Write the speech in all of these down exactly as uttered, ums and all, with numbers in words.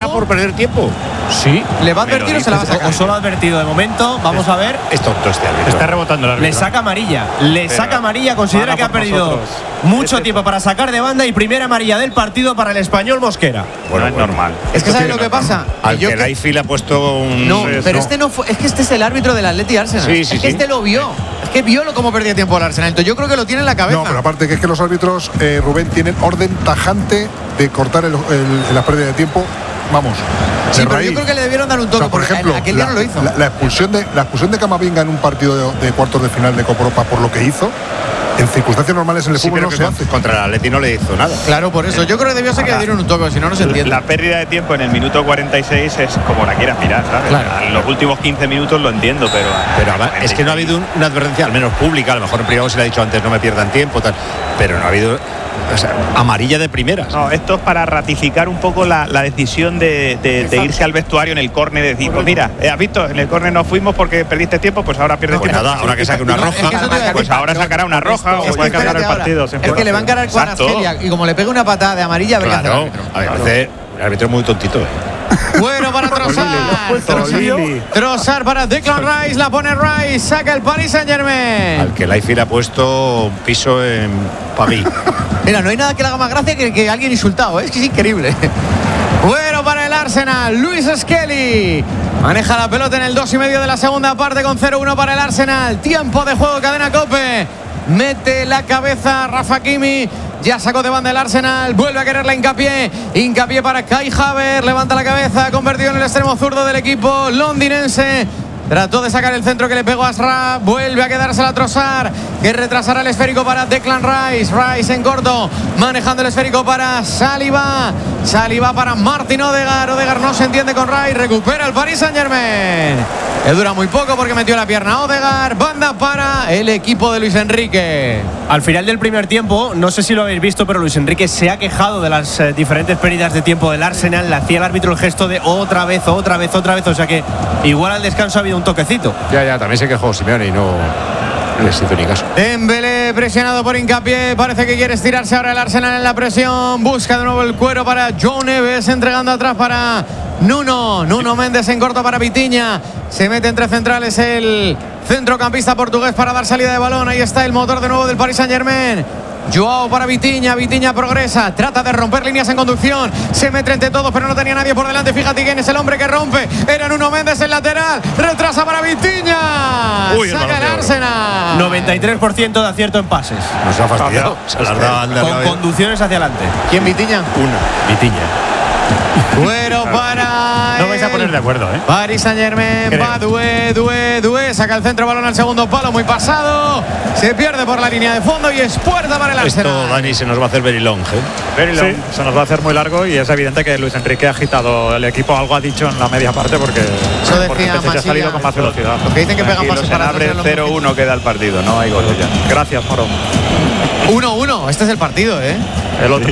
saca por perder tiempo. Sí. ¿Le va a advertir o se la va a sacar? O solo ha advertido de momento. Vamos a ver. Es tonto este árbitro. Está rebotando el árbitro. Le saca amarilla. Le Pero saca amarilla. Considera que ha perdido nosotros. mucho Este tiempo para sacar de banda y primera amarilla del partido para el español Mosquera. Bueno, no es bueno. normal. Es que ¿sabes lo que pasa? Al Yo que que- Laifi le ha puesto un. No, Sí, pero no. este no fue. Es que este es el árbitro del Atleti Arsenal. Sí, sí, es que sí. este lo vio. Es que vio lo cómo perdía tiempo el Arsenal. Entonces yo creo que lo tiene en la cabeza. No, pero aparte que es que los árbitros, eh, Rubén, tienen orden tajante de cortar el, el- la pérdida de tiempo. Vamos. Sí, de pero raíz. yo creo que le debieron dar un O toque. sea, por porque ejemplo, aquel día la, no lo hizo. la- la expulsión de la expulsión de Camavinga en un partido de, de cuartos de final de Copa Europa por lo que hizo, en circunstancias normales en el Sí, fútbol pero no que se con- hace. contra el Atleti no le hizo nada. Claro, por eso. Yo creo que debió ser que le dieron un toque, si no, no se entiende. La pérdida de tiempo en el minuto cuarenta y seis es como la quieras mirar, ¿sabes? Claro. En los últimos quince minutos lo entiendo, pero. Pero además, es que no ha habido un- una advertencia, al menos pública, a lo mejor en privado se le ha dicho antes no me pierdan tiempo, tal, pero no ha habido, o sea, amarilla de primeras. No, esto es para ratificar un poco la, la decisión de, de- de irse al vestuario en el córner y decir, pues mira, eh, has visto, en el córner no fuimos porque perdiste tiempo, pues ahora pierdes Pues tiempo. nada, ahora que saque una No, es roja. que eso te iba a decir. Pues ahora sacará una roja o Es que puede cambiar el espérate partido. ahora. sin Es que problema. le va a encarar Exacto. Kvaratskhelia y como le pegue una patada de amarilla, a ver qué hace el Claro, árbitro. a ver, parece un árbitro muy tontito. ¿eh? Bueno para Trossard. Lili. Trossard para Declan Rice, la pone Rice, saca el Paris Saint Germain. Al que Laifi le ha puesto un piso en Paví. Mira, no hay nada que le haga más gracia que, que alguien insultado, ¿eh? Es que es increíble. Bueno para el Arsenal, Luis Skelly maneja la pelota en el dos y medio de la segunda parte con cero uno para el Arsenal. Tiempo de juego, cadena COPE. Mete la cabeza Rafa Kimi. Ya sacó de banda el Arsenal, vuelve a quererla Hincapié. Hincapié para Kai Havertz, levanta la cabeza, convertido en el extremo zurdo del equipo londinense. Trató de sacar el centro que le pegó a Ashraf. Vuelve a quedársela a Trossard, que retrasará el esférico para Declan Rice. Rice en corto, manejando el esférico para Saliba. Saliba para Martin Odegaard. Odegaard no se entiende con Rice. Recupera el Paris Saint Germain. Le dura muy poco porque metió la pierna Odegaard. Banda para el equipo de Luis Enrique. Al final del primer tiempo, no sé si lo habéis visto, pero Luis Enrique se ha quejado de las eh, diferentes pérdidas de tiempo del Arsenal. Le hacía el árbitro el gesto de otra vez, otra vez, otra vez. O sea que igual al descanso ha habido un toquecito. Ya, ya, también se quejó Simeone y no, no les hizo ni caso. Dembélé presionado por Hincapié. Parece que quiere estirarse ahora el Arsenal en la presión. Busca de nuevo el cuero para Joe Neves, entregando atrás para Nuno. Nuno Méndez en corto para Vitinha. Se mete entre centrales el centrocampista portugués para dar salida de balón. Ahí está el motor de nuevo del Paris Saint Germain. Joao para Vitinha, Vitinha progresa, trata de romper líneas en conducción, se mete entre todos pero no tenía nadie por delante. Fíjate quién es el hombre que rompe, era Nuno Méndez el lateral, retrasa para Vitinha. Uy, el saca balón el de oro. Arsenal. noventa y tres por ciento de acierto en pases, Nos ha fastidiado. Se las da al de con arriba. conducciones hacia adelante. ¿Quién Vitinha? Una. Vitiña. Bueno para No vais a el poner de acuerdo, ¿eh? Paris Saint Germain, Creo. va Doué, Doué, Doué, saca el centro, balón al segundo palo, muy pasado, se pierde por la línea de fondo y es puerta para el Arsenal. Esto, Dani, se nos va a hacer very long, ¿eh? Very long. Sí, se nos va a hacer muy largo y es evidente que Luis Enrique ha agitado el equipo. Algo ha dicho en la media parte porque, Eso porque decía se ha Masilla. salido con más velocidad. Los que dicen que pegan Tranquilos, pases en para abre atrás, cero uno queda el partido, no hay gol ya. Gracias, Moro. uno uno, este es el partido, ¿eh? El otro.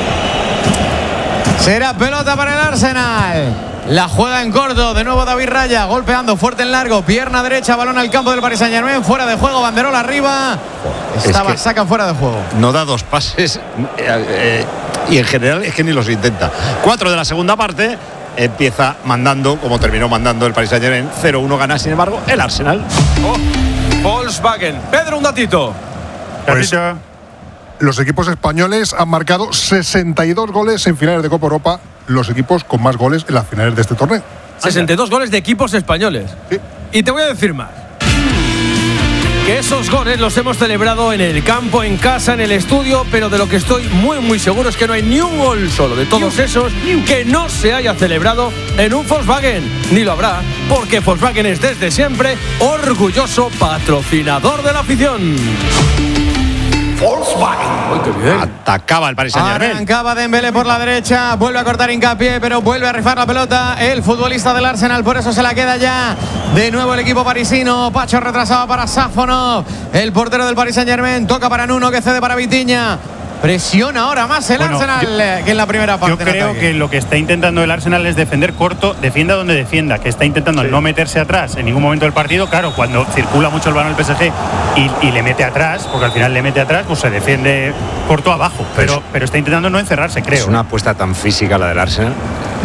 Será pelota para el Arsenal. La juega en corto, de nuevo David Raya, golpeando fuerte en largo, pierna derecha, balón al campo del Paris Saint Germain, fuera de juego, banderola arriba. Estaba, que- sacan fuera de juego. No da dos pases eh, eh, y en general es que ni los intenta. Cuatro de la segunda parte. Empieza mandando, como terminó mandando el Paris Saint-Germain, cero uno gana, sin embargo, el Arsenal. Oh, Volkswagen. Pedro, un datito. Pues, Carrillo. los equipos españoles han marcado sesenta y dos goles en finales de Copa Europa, los equipos con más goles en las finales de este torneo. sesenta y dos goles de equipos españoles. Sí. Y te voy a decir más. Que esos goles los hemos celebrado en el campo, en casa, en el estudio, pero de lo que estoy muy muy seguro es que no hay ni un gol solo de todos esos que no se haya celebrado en un Volkswagen. Ni lo habrá, porque Volkswagen es desde siempre orgulloso patrocinador de la afición. Volkswagen. ¡Ay, qué bien! Atacaba el Paris Saint-Germain. Arrancaba Dembélé por la derecha, vuelve a cortar Hincapié, pero vuelve a rifar la pelota el futbolista del Arsenal, por eso se la queda ya de nuevo el equipo parisino. Pacho retrasado para Safonov, el portero del Paris Saint-Germain, toca para Nuno que cede para Vitinha. Presiona ahora más el Bueno, Arsenal yo- eh, que en la primera parte. Yo creo que lo que está intentando el Arsenal es defender corto, defienda donde defienda, que está intentando no meterse atrás en ningún momento del partido. Claro, cuando circula mucho el balón el P S G y, y le mete atrás, porque al final le mete atrás, pues se defiende corto abajo. Pero, Pues- pero está intentando no encerrarse, creo. Es una apuesta tan física la del Arsenal.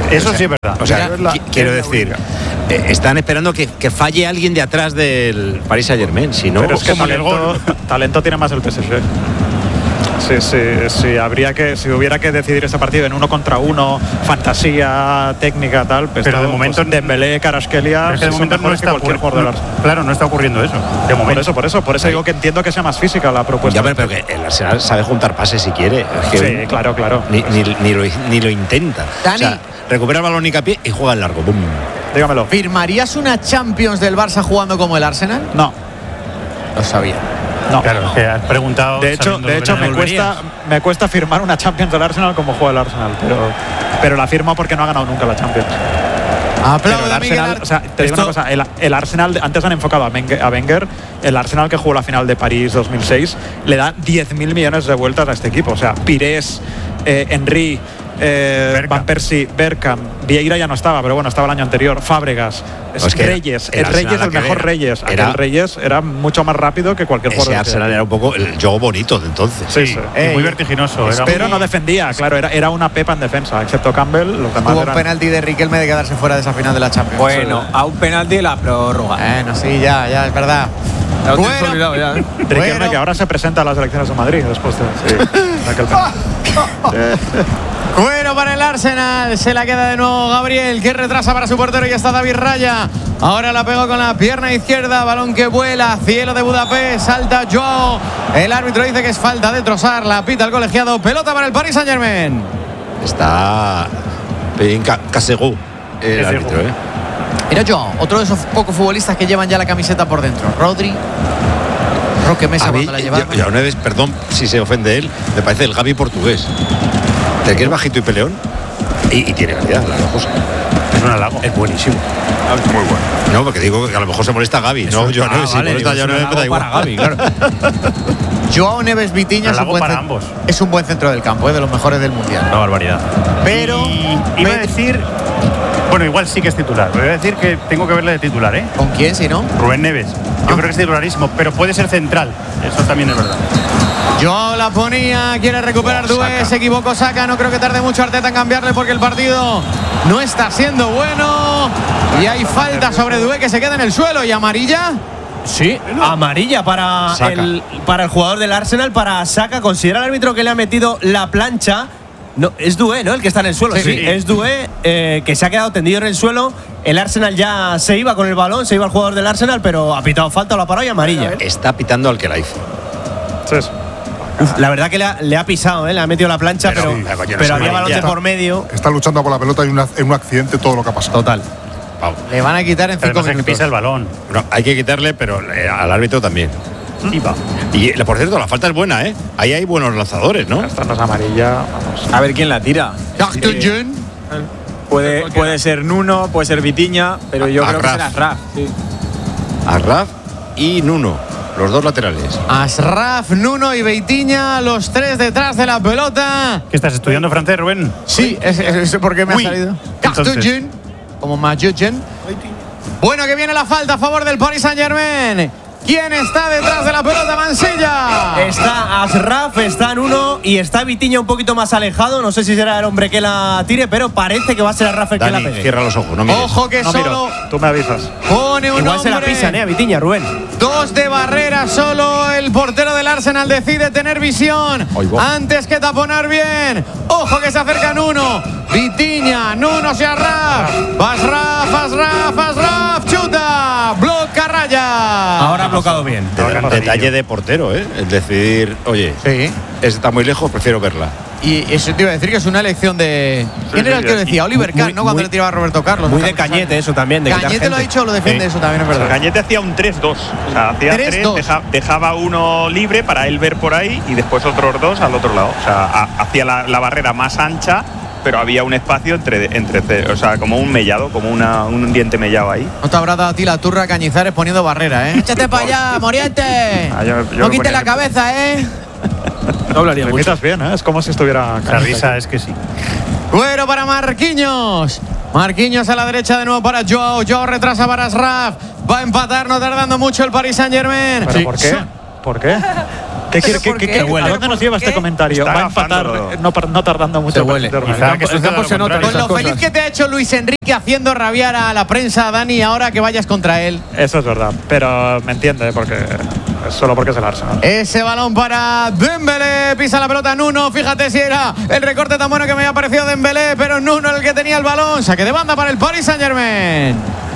Eso sí es verdad. O sea, Es la- qui- quiero es la decir, eh, están esperando que, que falle alguien de atrás del Paris Saint-Germain. Si no, Pero es que como el talento, gol. talento tiene más el P S G. Sí, sí, sí, habría que, si hubiera que decidir este partido en uno contra uno, fantasía, técnica, tal, pues Pero de todo, momento- pues, Dembélé, Kvaratskhelia, Es que de son momento no mejores que está cualquier ocurri- jugador del no- Arsenal. Claro, no está ocurriendo eso. De Por momento. eso, por eso, por eso digo que entiendo que sea más física la propuesta. Ya, pero, pero que el Arsenal sabe juntar pases si quiere. Es que Sí, claro, claro. Ni, ni, ni lo, ni lo intenta. Dani. O sea, recupera el balón y capié y juega en largo. ¡Bum! Dígamelo. ¿Firmarías una Champions del Barça jugando como el Arsenal? No, Lo sabía. no. Claro, es que has preguntado. De hecho, sabiendo de lo hecho que me no cuesta, me cuesta firmar una Champions del Arsenal como juega el Arsenal, pero, pero la firmo porque no ha ganado nunca la Champions. Pero Aplaude el a Miguel Arsenal, Ar- o sea, te digo Esto- una cosa, el, el Arsenal, antes han enfocado a Wenger, a Wenger, el Arsenal que jugó la final de París dos mil seis, le da diez mil millones de vueltas a este equipo. O sea, Pires, eh, Henry, eh, Bergkamp. Van Persie, Bergkamp, Vieira ya no estaba, pero bueno, estaba el año anterior, Fábregas, No, es que Reyes, el el, Arsenal Reyes, el aquel mejor era- Reyes. era- Aquel Reyes era mucho más rápido que cualquier Ese jugador. Arsenal era un poco el juego bonito de entonces. Sí, sí. Y muy vertiginoso. Era Pero muy- no defendía, claro, era, era una pepa en defensa, excepto Campbell, los demás Hubo un eran- penalti de Riquelme de quedarse fuera de esa final de la Champions. Bueno, a un penalti de la prórroga. Bueno, sí, ya, ya, es verdad. Ya lo tienes Bueno. olvidado ya, ¿eh? Riquelme, Bueno. que ahora se presenta a las elecciones de Madrid después de, de aquel penalti. Bueno para el Arsenal, se la queda de nuevo Gabriel, que retrasa para su portero y está David Raya. Ahora la pegó con la pierna izquierda, balón que vuela, cielo de Budapest, salta Joao. El árbitro dice que es falta de Trossard, la pita el colegiado, pelota para el Paris Saint-Germain. Está bien ca- Casegú, el Casegú. árbitro, ¿eh? Mira Joao, otro de esos pocos futbolistas que llevan ya la camiseta por dentro. Rodri, Roque Mesa A mí, cuando la ya, llevaba. ya una vez, perdón si se ofende él, me parece el Gavi portugués. El que es bajito y peleón. Y, y tiene calidad, la cosa. Es un halago. Es buenísimo. Muy bueno. No, porque digo que a lo mejor se molesta Gavi. No, yo Ah, no, si vale, molesta digo, yo es no un me da halago igual. para Gavi, claro. Joao Neves Vitiña es un, Halago buen para cen- ambos. es un buen centro del campo, ¿eh? De los mejores del mundial. Una barbaridad. Pero Y iba a me- decir. Bueno, igual sí que es titular. Pero voy a decir que tengo que verle de titular, ¿eh? ¿con quién si no? Rubén Neves. Yo creo que es titularísimo, pero puede ser central. Eso también es verdad. Joao la ponía, quiere recuperar Oh, Dué, Saka. se equivocó Saka, no creo que tarde mucho Arteta en cambiarle porque el partido no está siendo bueno y hay falta sobre Dué que se queda en el suelo y amarilla. Sí, amarilla para Saka. el, para el jugador del Arsenal, para Saka. Considera el árbitro que le ha metido la plancha. No, es Dué, ¿no? El que está en el suelo. Sí, Sí. es Dué, eh, que se ha quedado tendido en el suelo. El Arsenal ya se iba con el balón, se iba el jugador del Arsenal, pero ha pitado falta, lo ha parado y amarilla. Está pitando al que la hizo. Sí, sí. Uf, la verdad que le ha, le ha pisado, ¿eh? Le ha metido la plancha, Pero, pero, sí, coño, no pero es había balón de amarilla. por medio. Está luchando por la pelota y una- en un accidente todo lo que ha pasado. Total. Vamos. Le van a quitar en cinco Además, es que minutos. pisa el balón. No, hay que quitarle, pero eh, al árbitro también. Y va. Y eh, por cierto, la falta es buena, ¿eh? Ahí hay buenos lanzadores, ¿no? Esta no es amarilla, vamos. A ver quién la tira. Cartugent. Puede, puede ser Nuno, puede ser Vitiña, pero yo A- creo que Arraf. será Raf. Sí. Arraf y Nuno, los dos laterales. Asraf, Nuno y Beitiña, los tres detrás de la pelota. ¿Qué estás estudiando francés, Rubén? Sí, es, es, es porque me Uy, ha salido. entonces. Cartugent, como Majugen. Bueno, que viene la falta a favor del Paris Saint-Germain. ¿Quién está detrás de la pelota? Mansilla. Está Asraf, está Nuno y está Vitiña un poquito más alejado. No sé si será el hombre que la tire, pero parece que va a ser Asraf el que la Dani, pegue. cierra los ojos, no mires. Ojo que No solo miro, tú me avisas. pone un Igual se la hombre. pisan, ¿eh? A Vitiña, Rubén. Dos de barrera, solo el portero del Arsenal decide tener visión Ahí va. antes que taponar bien. Ojo que se acerca Nuno. Vitiña, Nuno se Asraf. Asraf, Asraf, Asraf, chuta. Bloca raya. Ahora ha bloqueado bien. De- detalle de portero, ¿eh? Es decir, oye, Sí. esta está muy lejos, prefiero verla. Y eso te iba a decir que es una elección de. ¿Quién sí, era el que sí. lo decía? Oliver Kahn, Muy- ¿no? Cuando muy- le tiraba a Roberto Carlos. Muy ¿no? de Cañete eso también, de quitar Cañete lo ha gente. dicho, lo defiende Sí. eso también, es verdad. Cañete hacía un tres dos. O sea, hacía tres tres, dos. deja- dejaba uno libre para él ver por ahí y después otros dos al otro lado. O sea, ha- hacía la, la barrera más ancha, pero había un espacio entre, entre o sea, como un mellado, como una, un diente mellado ahí. No te habrá dado a ti la turra Cañizares poniendo barrera, ¿eh? ¡Échate para allá, Moriente! Ah, yo- yo no lo quites ponía la en- cabeza, ¿eh? No hablaría Lo mucho. imitas bien, ¿eh? Es como si estuviera. La risa es que sí. Bueno para Marquinhos. Marquinhos a la derecha de nuevo para Joao. Joao retrasa para Asraf. Va a empatar, no tardando mucho el Paris Saint-Germain. ¿Pero por qué? ¿Por qué? ¿Qué quiere ¿Pero que, por que, qué? que- ¿A dónde nos lleva este comentario? Está Va a empatar, agafándolo. no, par- no tardando mucho. Se para huele. meterlo. Quizá campo- que el suceda campo lo se nota. contrario. Con lo esas feliz cosas. que te ha hecho Luis Enrique haciendo rabiar a la prensa, Dani, ahora que vayas contra él. Eso es verdad, pero me entiende, porque solo porque es el Arsenal. Ese balón para Dembélé, pisa la pelota Nuno, fíjate si era el recorte tan bueno que me había parecido Dembélé, pero Nuno era el que tenía el balón, saque de banda para el Paris Saint-Germain.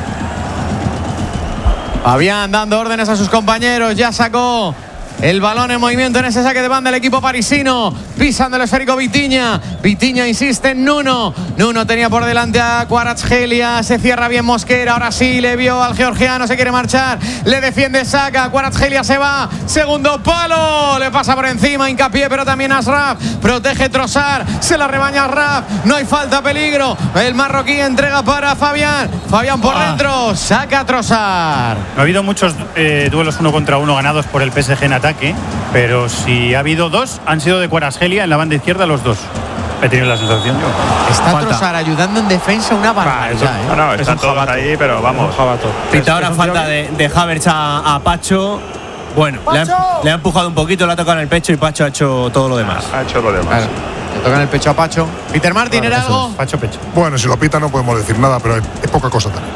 Fabián dando órdenes a sus compañeros, ya sacó el balón en movimiento en ese saque de banda el equipo parisino, pisando el esférico Vitinha. Vitinha insiste en Nuno. Nuno tenía por delante a Kvaratskhelia, se cierra bien Mosquera, ahora sí le vio al georgiano, se quiere marchar, le defiende Saka, Kvaratskhelia se va, segundo palo, le pasa por encima, hincapié, pero también Ashraf, protege Trossard, se la rebaña Ashraf, no hay falta, peligro, el marroquí entrega para Fabián, Fabián por Ah. dentro, saca Trossard. No ha habido muchos eh, duelos uno contra uno ganados por el P S G en ataque, pero si ha habido dos, han sido de Kvaratskhelia en la banda izquierda los dos. He tenido la sensación yo. Está Falta. Trossard ayudando en defensa una barbaridad, eso- ¿eh? No, no, Es están un todos jabato. ahí, pero vamos. Pita ahora Es un falta tío de, de Havertz a, a Pacho. Bueno, le ha, le ha empujado un poquito, le ha tocado en el pecho y Pacho ha hecho todo lo demás. Ha hecho lo demás. Claro. Le tocan el pecho a Pacho. Peter Martin, ¿era algo? Pacho pecho. Bueno, si lo pita no podemos decir nada, pero es, es poca cosa también.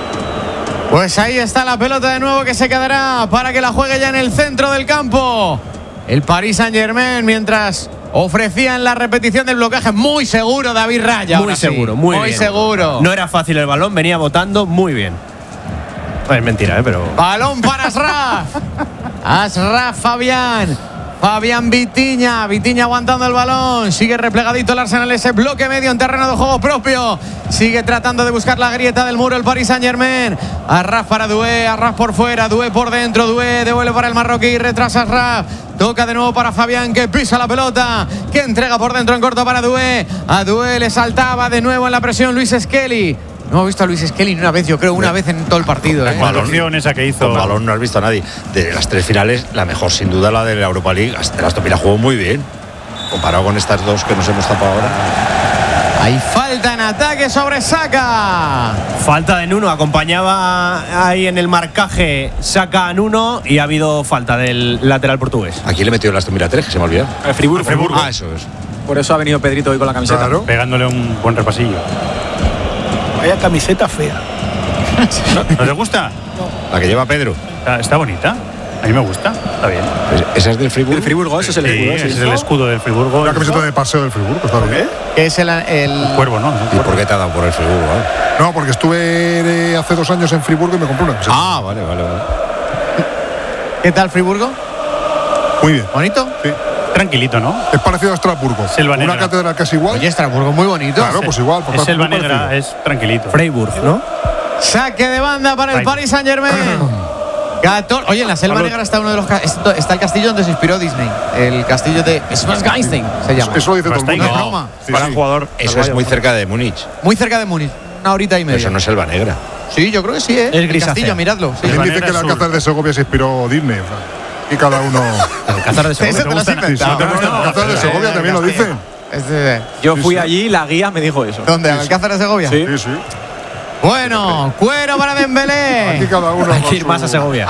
Pues ahí está la pelota de nuevo que se quedará para que la juegue ya en el centro del campo. El Paris Saint-Germain, mientras ofrecían la repetición del bloqueaje. Muy seguro David Raya. Muy ahora sí. seguro, muy, Muy bien. seguro. No era fácil el balón, venía botando muy bien. Es mentira, ¿eh? Pero. Balón para Ashraf. Ashraf Fabián. Fabián Vitinha. Vitinha aguantando el balón. Sigue replegadito el Arsenal, ese bloque medio en terreno de juego propio. Sigue tratando de buscar la grieta del muro el Paris Saint-Germain. Ashraf para Doué. Ashraf por fuera. Doué por dentro. Doué devuelve para el marroquí. Retrasa Ashraf. Toca de nuevo para Fabián, que pisa la pelota, que entrega por dentro en corto para Doué. A Doué le saltaba de nuevo en la presión Luis Skelly. No hemos visto a Luis Skelly ni una vez, yo creo, una vez en todo el partido. La ¿eh? conducción esa que hizo. Con balón no has visto a nadie. De las tres finales, la mejor sin duda la de la Europa League. Hasta la Aston Villa jugó muy bien. Comparado con estas dos que nos hemos tapado ahora. Hay falta en ataque sobre Saka. Falta de Nuno, acompañaba ahí en el marcaje, saca a Nuno y ha habido falta del lateral portugués. Aquí le metió el Aston Villa tres, que se me olvidó. El Friburgo. Ah, eso es. Por eso ha venido Pedrito hoy con la camiseta. Claro. Pegándole un buen repasillo. Vaya camiseta fea. ¿No te gusta? La que lleva Pedro. Está, está bonita. A mí me gusta. Está bien. Pues esa es del Friburgo. El Friburgo, eso es el Sí, escudo. ese sí. es el escudo del Friburgo. La camiseta de paseo del Friburgo, está bien. Que es el, el- Un cuervo, ¿no? ¿Y por qué te ha dado por el Friburgo? eh? No, porque estuve eh, hace dos años en Friburgo y me compré una camiseta. Ah, vale, vale, vale. ¿Qué tal Friburgo? Muy bien. ¿Bonito? Sí. Tranquilito, ¿no? Es parecido a Estrasburgo. Selva Una Negra. catedral casi igual. Oye, Estrasburgo muy bonito. Claro, pues igual. por Es tanto, selva muy negra, parecido. es tranquilito. Freiburg, ¿no? Saque de banda para el Right. Paris Saint-Germain. catorce Oye, en la Selva Pablo- Negra está uno de los ca- esto- está el castillo donde se inspiró Disney. El castillo de Schwarzgeinstein se llama. Eso lo dice todo el mundo. No, Roma. Sí, Gran sí. jugador. Eso es muy cerca de Múnich. Muy cerca de Múnich. Una horita y media. Eso no es Selva Negra. Sí, yo creo que sí, ¿eh? Es el grisáceo. castillo, miradlo. Sí. También Selva dice Negra que el sur. Alcázar de Segovia se inspiró Disney. o sea, y cada uno. El Cázar de Ese Segovia. te lo has gustan- inventado. sí, te El gustan- Alcázar de Segovia también lo dicen. Este- Yo fui Sí, sí. allí, la guía me dijo eso. ¿Dónde? ¿Al Alcázar de Segovia? Sí. Sí, sí. Bueno, cuero para Aquí Dembélé. cada uno. Hay con que ir su- más a Segovia.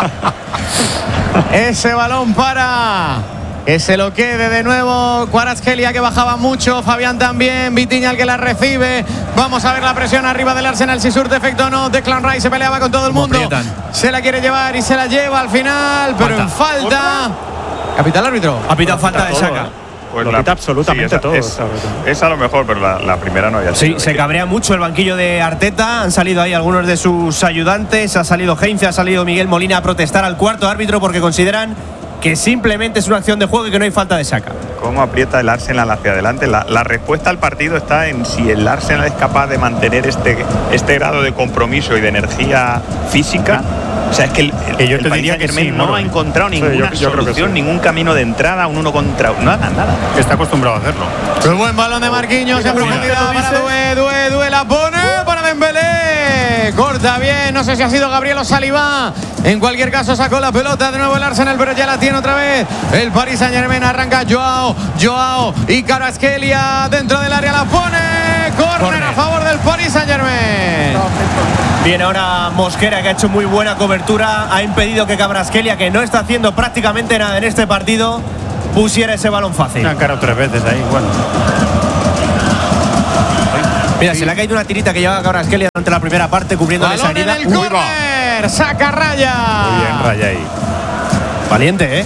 Ese balón para que se lo quede de nuevo Kvaratskhelia, que bajaba mucho, Fabián también, Vitinha el que la recibe. Vamos a ver la presión arriba del Arsenal, si surte efecto o no. Declan Rice se peleaba con todo el Como mundo, aprietan. se la quiere llevar y se la lleva al final, pero en falta. Capital árbitro. Ha pitado falta de todo, Saka. ¿eh? Pues Lo quita absolutamente esa, todo, Es, esa verdad. es a lo mejor, pero la, la primera no había Sí, sido. se cabrea mucho el banquillo de Arteta. Han salido ahí algunos de sus ayudantes. Ha salido Heinze, ha salido Miguel Molina a protestar al cuarto árbitro porque consideran que simplemente es una acción de juego y que no hay falta de Saka. Cómo aprieta el Arsenal hacia adelante. La, la respuesta al partido está en si el Arsenal es capaz de mantener este, este grado de compromiso y de energía física. O sea, es que el, el, Que yo el te Paris diría que Saint-Germain sí, no Moro. ha encontrado Sí, ninguna yo- yo creo que solución, sí. ningún camino de entrada, un uno contra uno. Nada, nada. Que está acostumbrado a hacerlo. El buen balón de Marquinhos en profundidad para Doué, Doué, Doué la pone para Dembélé. Corta bien, no sé si ha sido Gabriel o Saliba. En cualquier caso sacó la pelota de nuevo el Arsenal, pero ya la tiene otra vez. El Paris Saint-Germain arranca Joao, Joao y Kvaratskhelia dentro del área la pone. Córner a favor del Paris Saint-Germain. Bien, ahora Mosquera, que ha hecho muy buena cobertura, ha impedido que Kvaratskhelia, que no está haciendo prácticamente nada en este partido, pusiera ese balón fácil. Han cargado tres veces ahí, bueno. Mira, se le ha caído una tirita que llevaba Kvaratskhelia durante la primera parte, cubriéndole esa Balón en herida. el córner, saca Raya. Muy bien, Raya ahí. Valiente, ¿eh?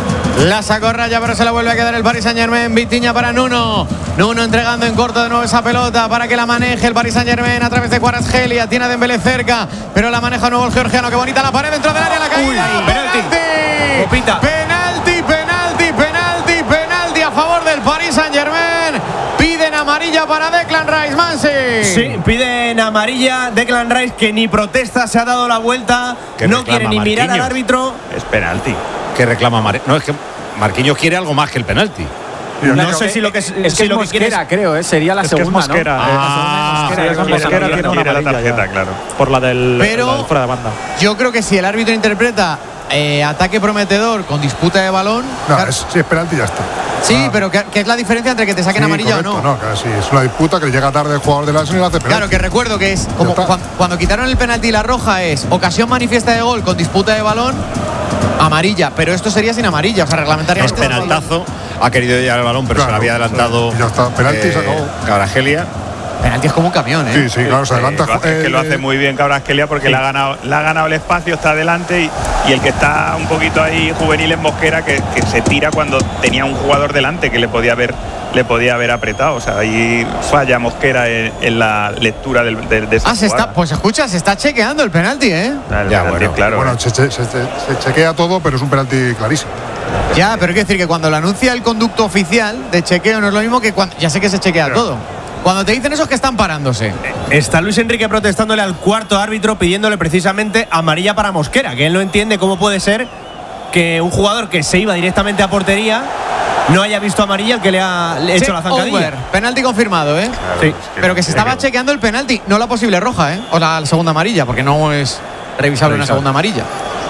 La sacó Raya, pero se la vuelve a quedar el Paris Saint-Germain. Vitinha para Nuno. Nuno entregando en corto de nuevo esa pelota para que la maneje el Paris Saint-Germain a través de Kvaratskhelia. Tiene a Dembélé cerca, pero la maneja nuevo el georgiano. Qué bonita la pared dentro del área, la caída. Uy, penalti. Copita. Penalti, penalti, penalti, penalti a favor del Paris Saint-Germain. Piden amarilla para Declan Rice, Mansi. Sí, piden amarilla. Declan Rice, que ni protesta, se ha dado la vuelta. Que No reclama quiere ni mirar al Marquinhos. árbitro. Es penalti. Que reclama Mar No, es que Marquinhos quiere algo más que el penalti. No sé si lo que es, Es si que es lo que quiere es- Mosquera, creo, ¿eh? Sería la Es que es segunda, Mosquera, ¿no? eh. Ah, Mosquera, sí, es con Mosquera. Mosquera tiene una Quiere la amarilla tarjeta, ya. claro. Por la del, Pero- la del fuera de banda. Yo creo que si el árbitro interpreta eh, ataque prometedor con disputa de balón. No, claro, es, si es penalti ya está. sí, Ah, pero ¿qué, qué es la diferencia entre que te saquen sí, amarilla correcto, o no? no, claro, sí, es una disputa que le llega tarde el jugador del Arsenal y hace penalti. Claro, que recuerdo que es como Ya está. cuan- cuando quitaron el penalti y la roja es ocasión manifiesta de gol con disputa de balón, amarilla, pero esto sería sin amarilla, o sea, Es reglamentariamente. penaltazo. Ha querido llegar el balón, pero Claro, se le había adelantado. sí, ya está. Penalti y se acabó. Kvaratskhelia. Penalti es como un camión, ¿eh? Sí, sí, claro, se adelanta. Eh, lo hace- es que lo eh, hace muy bien Kvaratskhelia porque le, ha ganado, le ha ganado el espacio, está adelante y, y el que está un poquito ahí juvenil es Mosquera, que, que se tira cuando tenía un jugador delante que le podía haber, le podía haber apretado. O sea, ahí falla Mosquera en, en la lectura del, de, de esa Ah, se está, jugada. pues escucha, se está chequeando el penalti, ¿eh? Ah, el Ya, penalti, bueno, claro. Bueno, se, se- se- se chequea todo, pero es un penalti clarísimo. Ya, pero hay que decir que cuando lo anuncia el conducto oficial de chequeo no es lo mismo que cuando. Ya sé que se chequea todo. Cuando te dicen eso es que están parándose. Está Luis Enrique protestándole al cuarto árbitro, pidiéndole precisamente amarilla para Mosquera, que él no entiende cómo puede ser que un jugador que se iba directamente a portería no haya visto amarilla el que le ha le ha hecho Check la zancadilla. over. Penalti confirmado, ¿eh? Claro, Sí. es Pero que se estaba es chequeando el penalti, no la posible roja, ¿eh? O la segunda amarilla, porque no es revisable una segunda amarilla.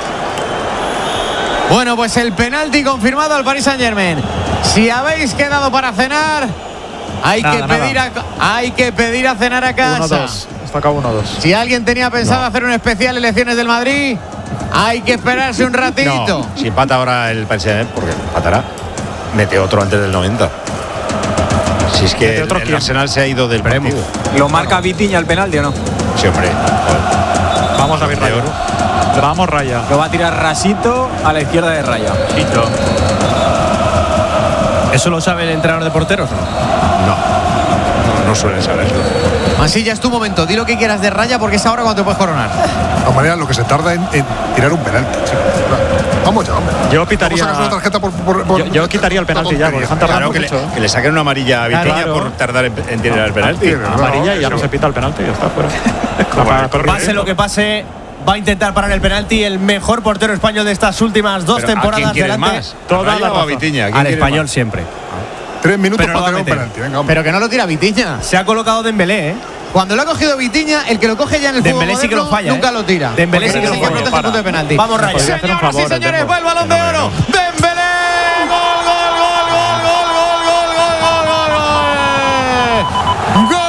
Bueno, pues el penalti confirmado al Paris Saint-Germain. Si habéis quedado para cenar, hay, Nada, que nada. pedir a, hay que pedir a cenar a uno casa. dos. Está acá uno dos. Si alguien tenía pensado hacer un especial elecciones del Madrid, hay que esperarse un ratito. No, si empata ahora el Paris Saint-Germain, porque empatará, mete otro antes del noventa. Si es que ¿Mete el, otro el quién? Arsenal se ha ido del partido. ¿Lo marca Vitinha el penalti o no? Sí, hombre. Vamos a ver De Raya. oro. Vamos Raya. Lo va a tirar Rasito a la izquierda de Raya. ¿Eso lo sabe el entrenador de porteros o no? No, no, no suelen saberlo. Masilla, es tu momento. Di lo que quieras de Raya porque es ahora cuando te puedes coronar. De todas maneras, lo que se tarda en, en tirar un penalti. Sí, claro. Vamos ya, hombre. Yo Vamos quitaría. a sacar una tarjeta por, por- por- Yo- yo quitaría el penalti ya, porque están Claro, tardando que le, mucho. ¿eh? que le saquen una amarilla a Vitinha Claro. por tardar en, en tirar el penalti. Sí, verdad. Amarilla y ya no Eso. se pita el penalti, ya está fuera. Como Para el correr. Pase lo que pase, va a intentar parar el penalti el mejor portero español de estas últimas dos Pero, ¿a quién temporadas quieres delante. más? ¿A Toda Raya la o a razón. Vitinha? ¿A quién Al quieres español más? siempre. Tres minutos Pero lo para va a tener un meter. penalti. Venga, hombre. Pero que no lo tira Vitinha. Se ha colocado Dembélé, ¿eh? Cuando lo ha cogido Vitinha, el que lo coge ya en el fútbol Dembélé sí que lo moderno, falla, nunca ¿eh? lo tira. Dembélé Porque sí que es lo el que falla. protege el punto de penalti. Vamos, Raya. Podría hacer un Señoras y favor, señores, Dembélé. va el balón de oro. Dembélé. Gol, gol, gol, gol, gol, gol, gol, gol, gol, gol, gol.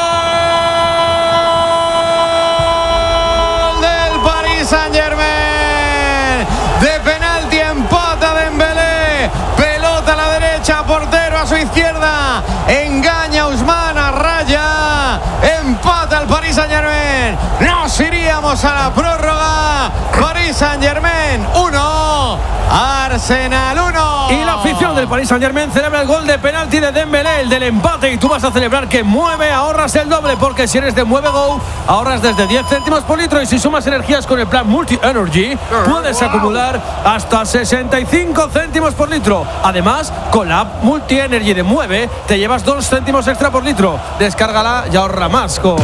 Gol del Paris Saint-Germain. De penalti empata Dembélé. Pelota a la derecha, portero a su izquierda. Engaña a Ousmane a Raya. Empata el Paris Saint-Germain. Nos iríamos a la prórroga. Paris Saint-Germain uno, Arsenal uno. Y la afición del Paris Saint-Germain celebra el gol de penalti de Dembélé, el del empate, y tú vas a celebrar que Mueve ahorras el doble, porque si eres de Mueve Go ahorras desde diez céntimos por litro, y si sumas energías con el plan Multi Energy puedes acumular hasta sesenta y cinco céntimos por litro. Además, con la app Multi Energy de Mueve te llevas dos céntimos extra por litro. Descárgala y ahorra más con…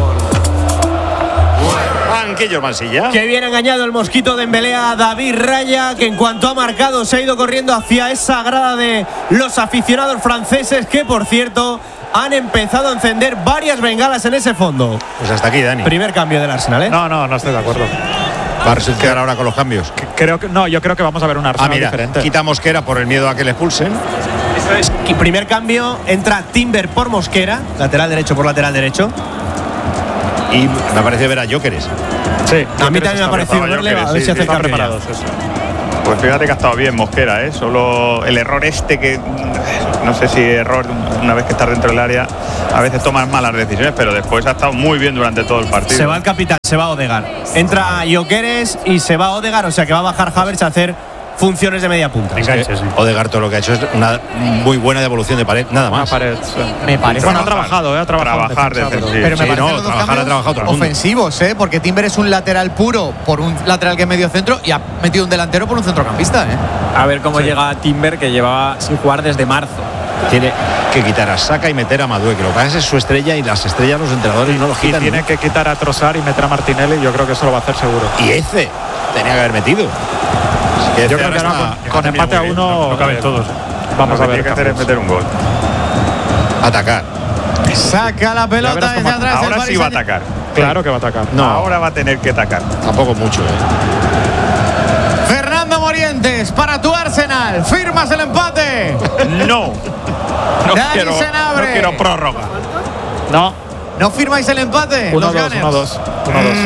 Banquillo, Mansilla. Que bien engañado el mosquito Dembélé a David Raya, que en cuanto ha marcado se ha ido corriendo hacia esa grada de los aficionados franceses, que por cierto han empezado a encender varias bengalas en ese fondo. Pues hasta aquí, Dani. Primer cambio del Arsenal, ¿eh? No, no, no estoy de acuerdo. Va a resultar ahora con los cambios. Creo que, no, yo creo que vamos a ver un Ah, Arsenal mira, diferente. quita Mosquera por el miedo a que le expulsen. Y primer cambio, entra Timber por Mosquera, lateral derecho por lateral derecho. y me parece ver a Jóqueres. Sí, A mí también me ha parecido verle, a ver si hace están cambio ya. preparados. Eso. Pues fíjate que ha estado bien Mosquera, ¿eh? Solo el error este que, no sé si error una vez que estás dentro del área, a veces tomas malas decisiones, pero después ha estado muy bien durante todo el partido. Se va el capitán, se va Odegaard. Entra Gyökeres y se va Odegaard, o sea que va a bajar Havertz a hacer funciones de media punta. Enganche, sí. Odegaard todo lo que ha hecho es una muy buena devolución de pared, nada más. Una pared, sí. Me parece. Bueno, ha trabajado, ¿eh? Ha trabajado. en Trabajar defensa, defensivo. Pero me Sí, parece no, los dos trabajar ha cambios trabajado todo el mundo. ofensivos, ¿eh? Porque Timber es un lateral puro por un lateral que es medio centro y ha metido un delantero por un centrocampista, ¿eh? A ver cómo llega Timber, que llevaba sin jugar desde marzo. Tiene que quitar a Saka y meter a Madueke, que lo que pasa es su estrella y las estrellas los entrenadores no los Y quitan. tiene que quitar a Trossard y meter a Martinelli. Yo creo que eso lo va a hacer seguro. Y ese tenía que haber metido. Es que Yo Eze creo que ahora ahora está- con, con empate a uno No caben eh, todos. Vamos Lo a que ver. tiene que hacer es cambios. meter un gol. atacar. Saca la Ya pelota verás desde cómo- atrás. el Ahora Paris sí va a Saint-Germain. atacar. Claro que va a atacar. No. Ahora va a tener que atacar. Tampoco mucho, ¿eh? Fernando Morientes para tu Arsenal. ¿Firmas el empate? No. No Dani quiero, Senabre. no quiero prórroga. No. ¿No firmáis el empate? uno Los dos, Gunners. uno dos, uno dos.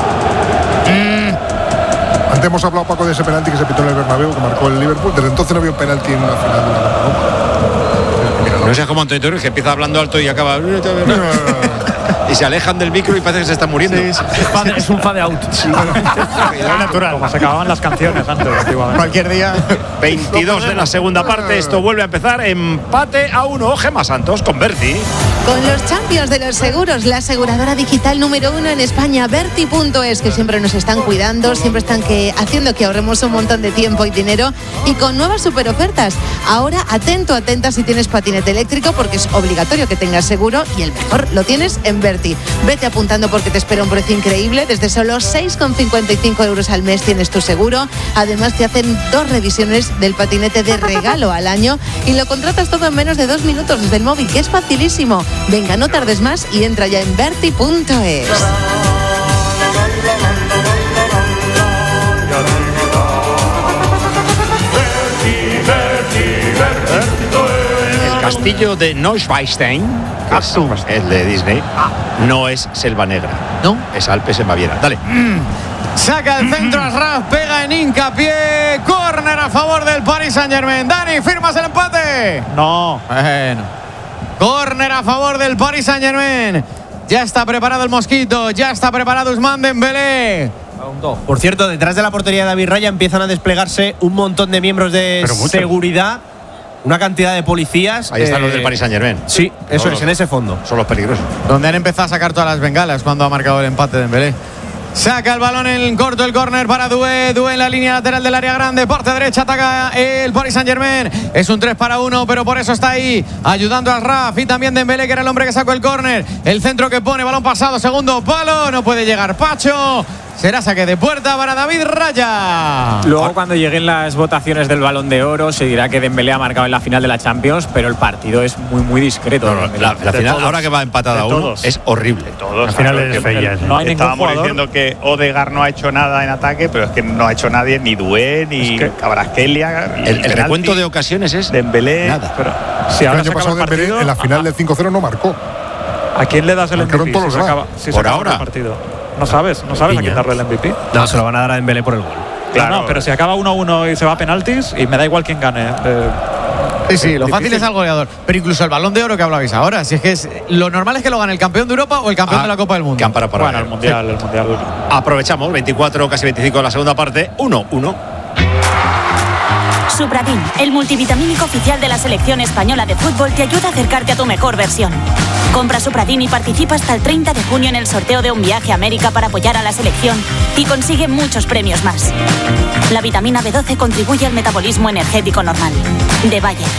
Antes hemos hablado, Paco, de ese penalti que se pitó en el Bernabéu, que marcó el Liverpool. Desde entonces no había un penalti en una final de una Copa Europa. No seas como Antonio Torres, que empieza hablando alto y acaba. Y se alejan del micro y parece que se están muriendo. Es un fade out. natural. Como se acababan las canciones antes, antiguamente. Cualquier día. veintidós de la segunda parte, esto vuelve a empezar. Empate a uno. Gemma Santos con Berti. Con los Champions de los seguros, la aseguradora digital número uno en España, Berti punto es, que siempre nos están cuidando, siempre están que, haciendo que ahorremos un montón de tiempo y dinero, y con nuevas super ofertas. Ahora, atento, atenta si tienes patinete eléctrico, porque es obligatorio que tengas seguro, y el mejor lo tienes en Berti. Vete apuntando porque te espera un precio increíble. Desde solo seis con cincuenta y cinco euros al mes tienes tu seguro. Además, te hacen dos revisiones del patinete de regalo al año y lo contratas todo en menos de dos minutos desde el móvil, que es facilísimo. Venga, no tardes más y entra ya en Berti punto es. El castillo de Neuschwanstein, que es el de Disney, no es Selva Negra. ¿No? Es Alpes en Baviera. Dale. Saca el centro Asraf, pega en hincapié. Córner a favor del Paris Saint-Germain. Dani, ¿firmas el empate? No. Bueno. Córner a favor del Paris Saint-Germain. Ya está preparado el Mosquito, ya está preparado Ousmane Dembélé. Por cierto, detrás de la portería de David Raya empiezan a desplegarse un montón de miembros de Pero muchos. seguridad, una cantidad de policías. Ahí están eh, los del Paris Saint-Germain. Sí, eso Todos es, en ese fondo. Son los peligrosos. Donde han empezado a sacar todas las bengalas cuando ha marcado el empate de Dembélé. Saca el balón en corto, el córner para Doué. Doué en la línea lateral del área grande. Parte derecha ataca el Paris Saint-Germain. Es un tres para uno, pero por eso está ahí, ayudando a Raf y también Dembélé, que era el hombre que sacó el córner. El centro que pone, balón pasado, segundo palo. No puede llegar Pacho. Será saque de puerta para David Raya. Luego, cuando lleguen las votaciones del Balón de Oro, se dirá que Dembélé ha marcado en la final de la Champions, pero el partido es muy, muy discreto. No, no, la, la final, ahora que va empatada a De uno, todos. es horrible. Todos. Al final claro, es que- fea, sí. No hay ningún Estábamos jugador. diciendo que Odegaard no ha hecho nada en ataque, pero es que no ha hecho nadie, ni Doué, ni Es que- Kvaratskhelia. El, el recuento de ocasiones es Dembélé. nada. Pero si El ahora año se acaba pasado el Dembélé partido, en la final del cinco cero no marcó. ¿a quién le das el Marcaron M V P todos si los se demás. acaba, si se Por acaba ahora. el partido? No sabes, no sabes a quién darle el M V P. No, se lo van a dar a Dembélé por el gol. Claro. No, no, pero si acaba uno uno y se va a penaltis, y me da igual quién gane. eh, Sí, sí, lo fácil difícil. es al goleador. Pero incluso el Balón de Oro que hablabais ahora, si es que es, lo normal es que lo gane el campeón de Europa o el campeón Ah, de la Copa del Mundo. que han parado para bueno, ver. el mundial, el mundial. Aprovechamos, veinticuatro, casi veinticinco de la segunda parte. uno uno. Supradin, el multivitamínico oficial de la selección española de fútbol, te ayuda a acercarte a tu mejor versión. Compra Supradin y participa hasta el treinta de junio en el sorteo de un viaje a América para apoyar a la selección y consigue muchos premios más. La vitamina B doce contribuye al metabolismo energético normal. De Bayer.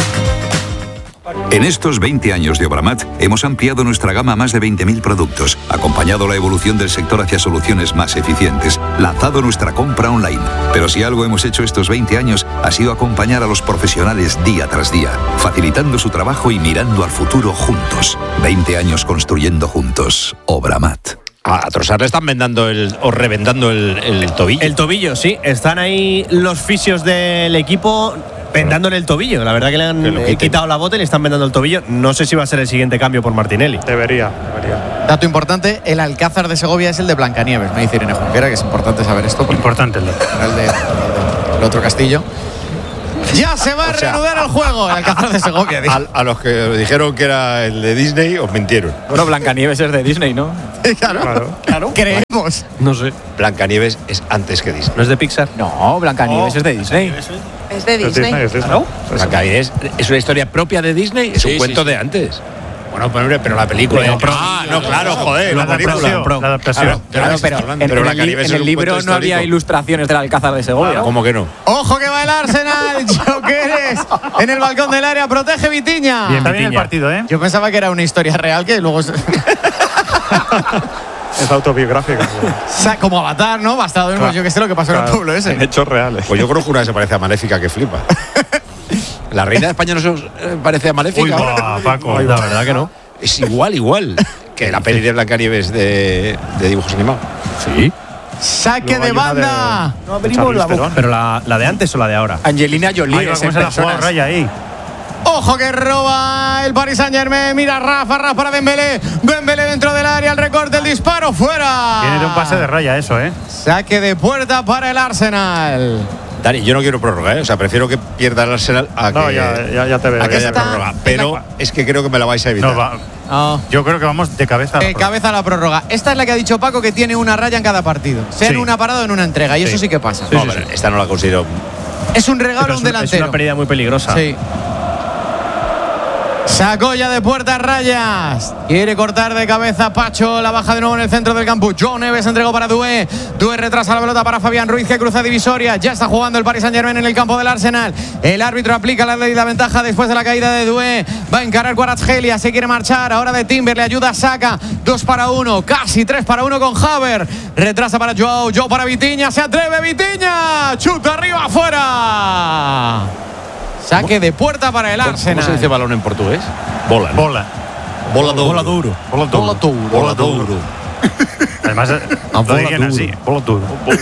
En estos veinte años de Obramat hemos ampliado nuestra gama a más de veinte mil productos, acompañado la evolución del sector hacia soluciones más eficientes, lanzado nuestra compra online. Pero si algo hemos hecho estos veinte años ha sido acompañar a los profesionales día tras día, facilitando su trabajo y mirando al futuro juntos. veinte años construyendo juntos. Obramat. A Trossard le están vendando el, o revendando el, el tobillo. El tobillo, sí. Están ahí los fisios del equipo vendándole el tobillo. La verdad que le han Que lo eh, quiten. quitado la bota y le están vendando el tobillo. No sé si va a ser el siguiente cambio por Martinelli. Debería, debería. Dato importante, el Alcázar de Segovia es el de Blancanieves, me dice Irene Junquera, que es importante saber esto. Importante el de. El de el otro castillo. Ya se va a O sea, reanudar el juego, el Alcázar de Segovia. A, a los que dijeron que era el de Disney, os mintieron. Bueno, Blancanieves es de Disney, ¿no? Claro, claro, claro. Creemos. No sé. Blancanieves es antes que Disney. ¿No es de Pixar? No, Blancanieves Oh. es de Disney. Es de Disney. Es Disney. ¿No? Blancanieves es una historia propia de Disney, es Sí, un sí, cuento sí. de antes. Bueno, pero, pero la película. Pero, pero- ah, no, claro, joder, La la película. adaptación. La adaptación. Claro, Claro, pero, pero hablando, en, pero en el, li- Blancanieves en es el un libro cuento no había histórico. ilustraciones del Alcázar de Segovia. ¿Cómo que no? Ojo que va el Arsenal, Jokeres en el balcón del área, protege Vitiña. Bien, Está bien el partido, ¿eh? Yo pensaba que era una historia real que luego se- Es autobiográfica. Sa- como Avatar, ¿no? Bastardo, Claro. yo que sé lo que pasó en el Claro. pueblo ese. En hechos reales. Pues yo creo que una se parece a Maléfica que flipa. La reina de España no se os eh, parece a Maléfica. Uy, va, Paco. La verdad que no. Es igual, igual. Que la peli de Blancanieves de, de dibujos animados. Sí. Saque Luego de hay una banda. de- No abrimos la boca. Pero la, la de antes o la de ahora. Angelina Jolie Ahí va, es cómo en se la ha jugado personas. Raya ahí. Ojo que roba el Paris Saint-Germain. Mira Rafa, Rafa para Dembélé. Dembélé dentro del área, el recorte, el disparo, fuera. Viene de un pase de Raya eso, ¿eh? Saque de puerta para el Arsenal. Dani, yo no quiero prórroga, ¿eh? O sea, prefiero que pierda el Arsenal a que, No, ya, ya, ya te veo. a que ya haya te veo. prórroga. Pero es que creo que me la vais a evitar. No, va. Oh. Yo creo que vamos de cabeza. a la Eh, prórroga. cabeza a la prórroga. Esta es la que ha dicho Paco, que tiene una raya en cada partido. Sea en Sí. una parada o en una entrega. Y eso Sí. sí que pasa. No, pero esta no la considero. Es un regalo Pero a es, un una, es delantero. una pérdida muy peligrosa. Sí. Sacó ya de puertas Rayas. Quiere cortar de cabeza Pacho. La baja de nuevo en el centro del campo. John Neves entregó para Doué. Doué retrasa la pelota para Fabián Ruiz, que cruza divisoria. Ya está jugando el Paris Saint-Germain en el campo del Arsenal. El árbitro aplica la ley de la ventaja después de la caída de Doué. Va a encarar Kvaratskhelia. Se quiere marchar. Ahora de Timber. Le ayuda Saka. Dos para uno. Casi tres para uno con Haver. Retrasa para Joao. Joao para Vitiña. Se atreve Vitiña. Chuta arriba afuera. Saque de puerta para el ¿Cómo, Arsenal. ¿Cómo se dice balón en portugués? Bola. ¿no? Bola. Bola duro. Bola duro. Bola duro. Bola duro. Bola duro. Además, eh, A lo bola dirían duro. así. Bola duro.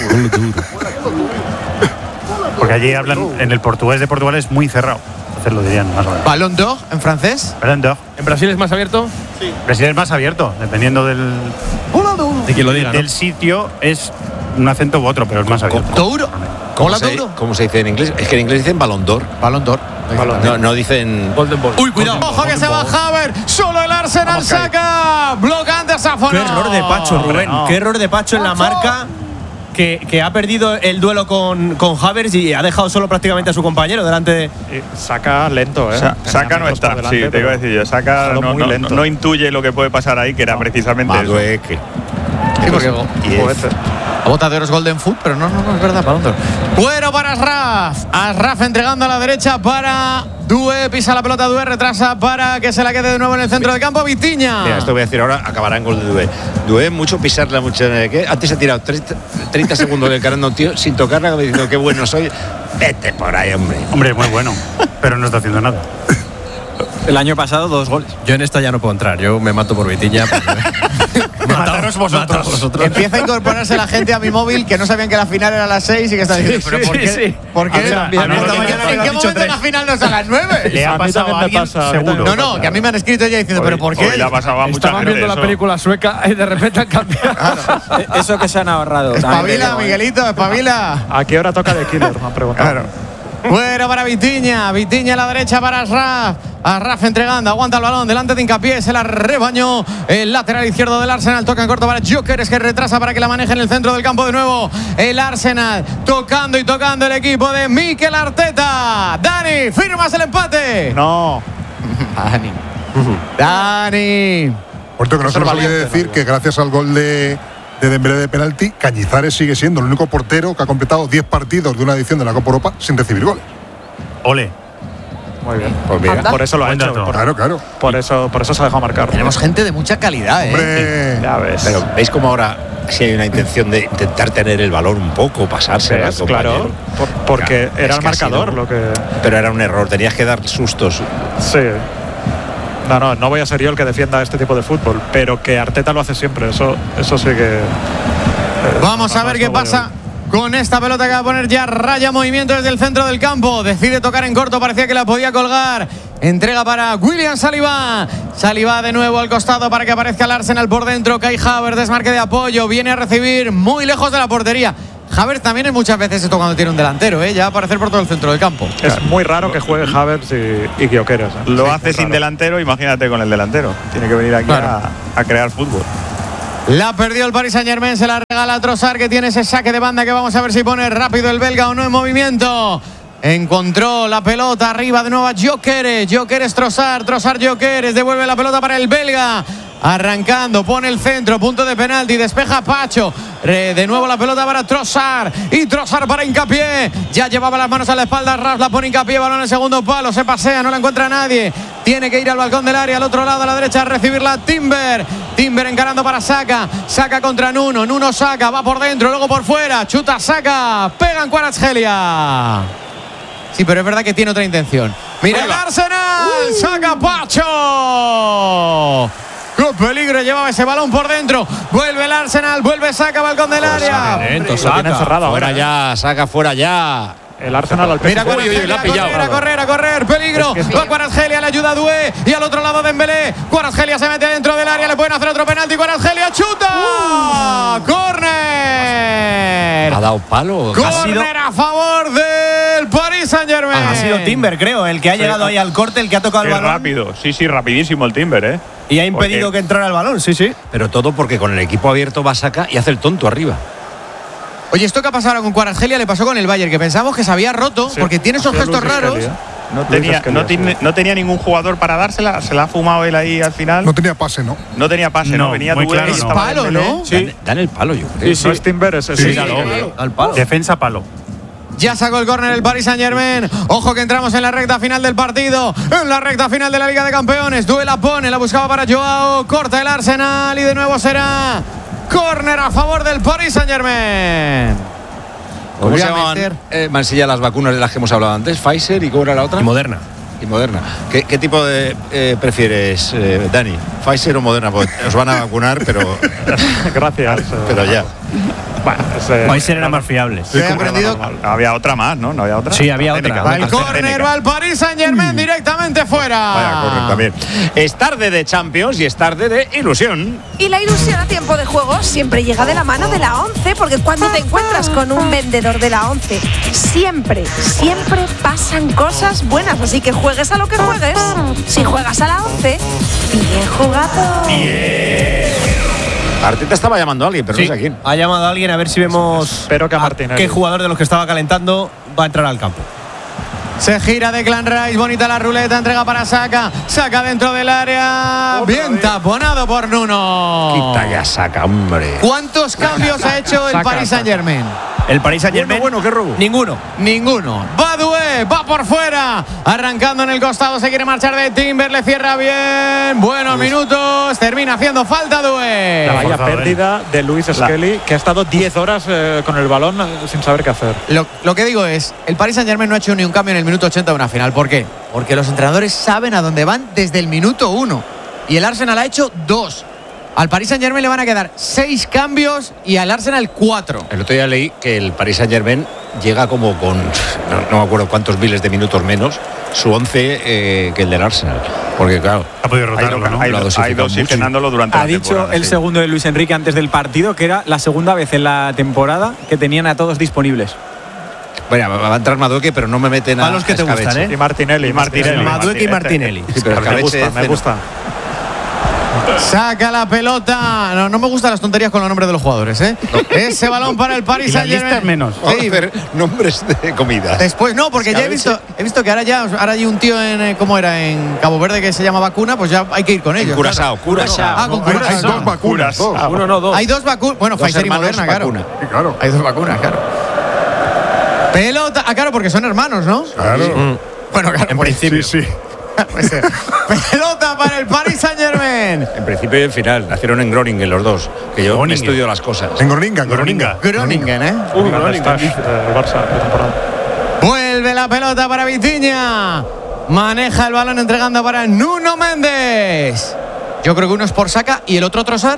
Porque allí hablan, en el portugués de Portugal es muy cerrado. Entonces lo dirían más o menos. Balón d'Or en francés. Ballon d'Or. ¿En Brasil es más abierto? Brasil es más abierto, dependiendo del, De quien lo diga, ¿no? del sitio, es un acento u otro, pero es más abierto. Douro. ¿Cómo Bola se, duro. ¿Cómo se dice en inglés? Es que en inglés dicen balón d'or. Balón d'Or. No, no dicen. Golden Ball. Uy, cuidado. Ojo que se va Haver. Solo el Arsenal saca. Bloca Anderson. Qué error de Pacho, Rubén. no. Qué error de Pacho en la marca. Que, que ha perdido el duelo con, con Havertz y ha dejado solo prácticamente a su compañero delante de. Y Saca lento, ¿eh? Sa- Saca no Tenía está, por delante, sí, te iba a pero decir yo. Saca ha estado no, muy no- lento. no intuye lo que puede pasar ahí, que era precisamente eso. Madueque. Sí, porque go- Y es- Juguete. la bota de oro es Golden Foot, pero no, no, no es verdad. Balón d'Or. Bueno para Asraf. Asraf entregando a la derecha para Doué. Pisa la pelota Doué. Retrasa para que se la quede de nuevo en el centro del campo. Vitiña. Mira, esto voy a decir ahora, acabará en gol de Doué. Doué, mucho pisarla, mucho. eh, ¿qué? Antes ha tirado treinta, treinta segundos del carando a un tío sin tocarla, como diciendo qué bueno soy. Vete por ahí, hombre. Hombre, muy bueno, pero no está haciendo nada. El año pasado, dos goles. Yo en esta ya no puedo entrar. Yo me mato por Vitiña. Mataros vosotros. Empieza a incorporarse la gente a mi móvil que no sabían que la final era a las seis y que está diciendo, ¿pero por qué? sí. ¿Por qué? A mí también, ¿En a mí qué también me lo han momento dicho la final no es a las nueve? Le ha A mí pasado también a me alguien pasa, a mí seguro. también No, no, que a mí me han escrito ya diciendo, ¿pero por qué? Hoy le ha pasado a mucha Estaban gente viendo la eso. película sueca y de repente han cambiado. Eh, Eso que se han ahorrado. también te Espabila, digo, ¿eh? Miguelito, espabila. ¿A qué hora toca de Killer? Me han preguntado. Bueno para Vitiña, Vitiña a la derecha para Asraf. Asraf entregando, aguanta el balón delante de Hincapié, se la rebañó el lateral izquierdo del Arsenal. Toca en corto para Jokeres, que retrasa para que la maneje en el centro del campo de nuevo. El Arsenal tocando y tocando el equipo de Mikel Arteta. Dani, ¿firmas el empate? No. Dani. Dani. Por cierto, que no se nos olvide decir que gracias al gol de, de Dembélé de penalti, Cañizares sigue siendo el único portero que ha completado diez partidos de una edición de la Copa Europa sin recibir goles. Ole. Muy bien. Pues mira. Por eso lo ha Buen hecho. dato. Por, Claro, claro. por eso, por eso se ha dejado marcar. Tenemos gente de mucha calidad, ¿eh? Hombre, Ya ves. Pero veis cómo ahora sí hay una intención de intentar tener el balón un poco, pasarse ¿Ves? Claro. Por- porque Claro, era es el que ha sido- marcador lo que. Pero era un error, tenías que dar sustos. Sí. No, no, no voy a ser yo el que defienda este tipo de fútbol, pero que Arteta lo hace siempre. Eso, eso sí que. eh, Vamos no, a no ver es qué nuevo de pasa con esta pelota que va a poner ya Raya, movimiento desde el centro del campo, decide tocar en corto, parecía que la podía colgar, entrega para William Saliba, Saliba de nuevo al costado para que aparezca el Arsenal por dentro, Kai Havertz, desmarque de apoyo, viene a recibir muy lejos de la portería. Havertz también es muchas veces esto cuando tiene un delantero, ¿eh? Ya va a aparecer por todo el centro del campo. Es claro. muy raro que juegue Havertz y, y Gyökeres. ¿eh? Lo sí, hace sin raro. delantero, imagínate con el delantero. Tiene que venir aquí claro. a, a crear fútbol. La perdió el Paris Saint-Germain, se la regala a Trossard, que tiene ese saque de banda que vamos a ver si pone rápido el belga o no en movimiento. Encontró la pelota arriba de nuevo a Gyökeres, Gyökeres Trossard, Trossard Gyökeres, devuelve la pelota para el belga. Arrancando, pone el centro, punto de penalti, despeja Pacho. De nuevo la pelota para Trossard. Y Trossard para Hincapié. Ya llevaba las manos a la espalda, Raf la pone Hincapié, balón en el segundo palo, se pasea, no la encuentra nadie. Tiene que ir al balcón del área, al otro lado, a la derecha, a recibirla Timber. Timber encarando para Saka. Saka contra Nuno, Nuno Saka, va por dentro, luego por fuera. Chuta Saka, pega en Kvaratskhelia. Sí, pero es verdad que tiene otra intención. Mira el Arsenal, uh. Saka Pacho. ¡Qué peligro! Llevaba ese balón por dentro. Vuelve el Arsenal, vuelve Saka, balcón del área. Lento, Saka. Cerrado fuera ahora, ya, Saka fuera ya. El Arsenal al Mira, uy, uy, uy, la ha pillado. Correr, a correr, a correr, peligro. Es que... Va Kvaratskhelia, le ayuda a Doué. Y al otro lado Dembélé. Kvaratskhelia se mete dentro del área, le pueden hacer otro penalti. Kvaratskhelia chuta. Uh. ¡Córner! ¿Ha dado palo? ¡Córner a favor del Paris Saint-Germain! Ha sido Timber, creo, el que ha sí, llegado ahí al corte, el que ha tocado Qué el balón. rápido, sí, sí, rapidísimo el Timber, ¿eh? Y ha impedido porque... que entrara el balón, sí, sí. Pero todo porque con el equipo abierto va Saka y hace el tonto arriba. Oye, esto que ha pasado con Kvaratskhelia le pasó con el Bayern, que pensamos que se había roto, sí, porque tiene esos gestos raros. No tenía, no, tiene, no tenía ningún jugador para dársela, se la ha fumado él ahí al final. No tenía pase, ¿no? No tenía pase, no, no venía muy claro, es no. palo, ¿no? Sí. Dan, dan el palo, yo creo. Sí, sí. No es Timber, es sí, sí, sí, al palo. Defensa palo. Ya sacó el córner el Paris Saint-Germain. Ojo que entramos en la recta final del partido. En la recta final de la Liga de Campeones. Duela pone, la buscaba para Joao. Corta el Arsenal y de nuevo será córner a favor del Paris Saint-Germain. ¿Cómo se llaman, eh, Mansilla, las vacunas de las que hemos hablado antes? ¿Pfizer y cómo era la otra? Y Moderna. Y Moderna. ¿Qué, qué tipo de eh, prefieres, eh, Dani? ¿Pfizer o Moderna? Pues os van a vacunar, pero... Gracias. Pero ya. Bueno, ese, Pfizer era más fiable. Sí, he aprendido. Había otra más, ¿no? ¿No había otra? Sí, había otra. Va el córner, va el Paris Saint-Germain mm. directamente fuera. Vaya córner también. Es tarde de Champions y es tarde de ilusión. Y la ilusión a tiempo de juego siempre llega de la mano de la ONCE, porque cuando te encuentras con un vendedor de la ONCE, siempre, siempre pasan cosas buenas. Así que juegues a lo que juegues. Si juegas a la ONCE, bien jugado. Bien. Arteta estaba llamando a alguien, pero sí, no sé a quién. Ha llamado a alguien a ver si vemos. Espero que a Martínez. ¿Qué jugador de los que estaba calentando va a entrar al campo? Se gira Declan Rice, bonita la ruleta, entrega para Saka. Saka dentro del área. Otra bien vez. Taponado por Nuno. Quita ya Saka, hombre. ¿Cuántos cambios ha hecho el Saka, Paris Saint-Germain? El Paris Saint-Germain. Bueno, bueno, qué robo. Ninguno. Ninguno. Va Doué, va por fuera. Arrancando en el costado, se quiere marchar de Timber, le cierra bien. Buenos minutos, termina haciendo falta Doué. La vaya pérdida de Luis Skelly, que ha estado diez horas eh, con el balón eh, sin saber qué hacer. Lo, lo que digo es, el Paris Saint-Germain no ha hecho ni un cambio en el minuto ochenta de una final. ¿Por qué? Porque los entrenadores saben a dónde van desde el minuto uno. Y el Arsenal ha hecho dos. Al Paris Saint-Germain le van a quedar seis cambios y al Arsenal cuatro. El otro día leí que el Paris Saint-Germain llega como con, no, no me acuerdo cuántos miles de minutos menos, su once eh, que el del Arsenal. Porque claro, ha podido rotarlo, ¿no? Ha ido dosificándolo durante ha la dicho temporada, el sí. segundo de Luis Enrique antes del partido que era la segunda vez en la temporada que tenían a todos disponibles. Bueno, va a entrar Madueque, pero no me meten a, a los que a te gustan, ¿eh? Y Martinelli. Y Martinelli. Madueque y Martinelli. Sí, pero me gusta, me gusta. Saca la pelota. No, no me gustan las tonterías con los nombres de los jugadores, ¿eh? Ese balón para el Paris Saint-Germain. menos. Sí, hacer nombres de comida. Después no, porque ya he visto, he visto que ahora ya ahora hay un tío en ¿cómo era? En Cabo Verde que se llama Vacuna, pues ya hay que ir con ellos. Curazao, Curazao. Ah, con Hay, Curazao. hay dos vacunas. Dos. Ah, Uno, no, dos. Hay dos vacunas. Bueno, Dos Pfizer y hermanos Moderna, claro. vacuna. Sí, claro. Hay dos vacunas, claro. Pelota. Ah, claro, porque son hermanos, ¿no? Claro. Mm. Bueno, claro. En principio. Sí, sí. Puede ser. Pelota para el Paris Saint-Germain. En principio y en final. Nacieron en Groningen los dos. Que yo Groningen. estudio las cosas. En Groningen, Groningen. Groningen, ¿eh? Uh, Groningen. El Barça de temporada. Vuelve la pelota para Vitinha. Maneja el balón entregando para Nuno Méndez. Yo creo que uno es por Saka y el otro Trossard.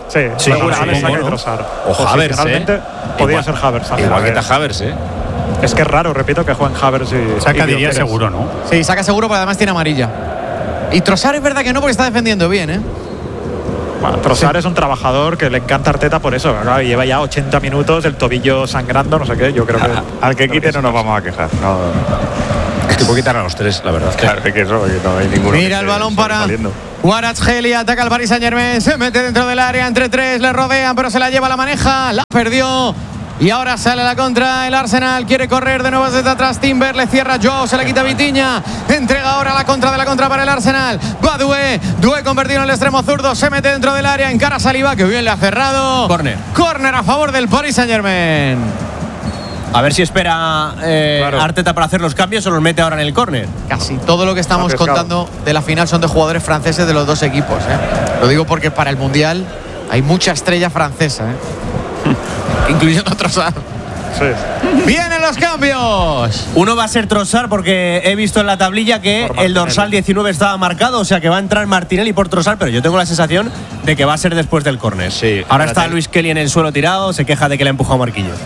Sí, Sí, seguramente supongo, ¿no? Trossard. O Havertz, Posicionalmente, ¿eh? podía Igual- ser Havertz. también. Igual que está Havertz, ¿eh? Es que es raro, repito, que jueguen Havertz y. Saca y diría Gyökeres. seguro, ¿no? Sí, saca seguro, pero además tiene amarilla. Y Trossard es verdad que no, porque está defendiendo bien, ¿eh? Bueno, Trossard es un trabajador que le encanta a Arteta por eso. Claro, lleva ya ochenta minutos, el tobillo sangrando, no sé qué. Yo creo que. Al que quite no nos vamos a quejar. No, Es que puedo quitar a los tres, la verdad. claro, es que eso, que no hay ninguno. Mira que el esté balón para sobresaliendo. Kvaratskhelia, ataca al Paris Saint-Germain, se mete dentro del área, entre tres, le rodean, pero se la lleva, la maneja, la perdió. Y ahora sale a la contra el Arsenal, quiere correr de nuevo desde atrás Timber, le cierra Joao, se le quita Vitinha, entrega ahora la contra de la contra para el Arsenal, va Doué, Doué convertido en el extremo zurdo, se mete dentro del área, encara a Saliba, que bien le ha cerrado. Córner. Córner a favor del Paris Saint-Germain. A ver si espera eh, Claro. Arteta para hacer los cambios o los mete ahora en el córner. Casi todo lo que estamos Arriesgado. contando de la final son de jugadores franceses de los dos equipos, ¿eh? Lo digo porque para el Mundial hay mucha estrella francesa, ¿eh? Incluyendo a Trossard. Sí. ¡Vienen los cambios! Uno va a ser Trossard porque he visto en la tablilla que Por el dorsal diecinueve estaba marcado, o sea que va a entrar Martinelli por Trossard, pero yo tengo la sensación de que va a ser después del córner. Sí, Ahora está espérate. Luis Kelly en el suelo tirado, se queja de que le ha empujado Marquinhos.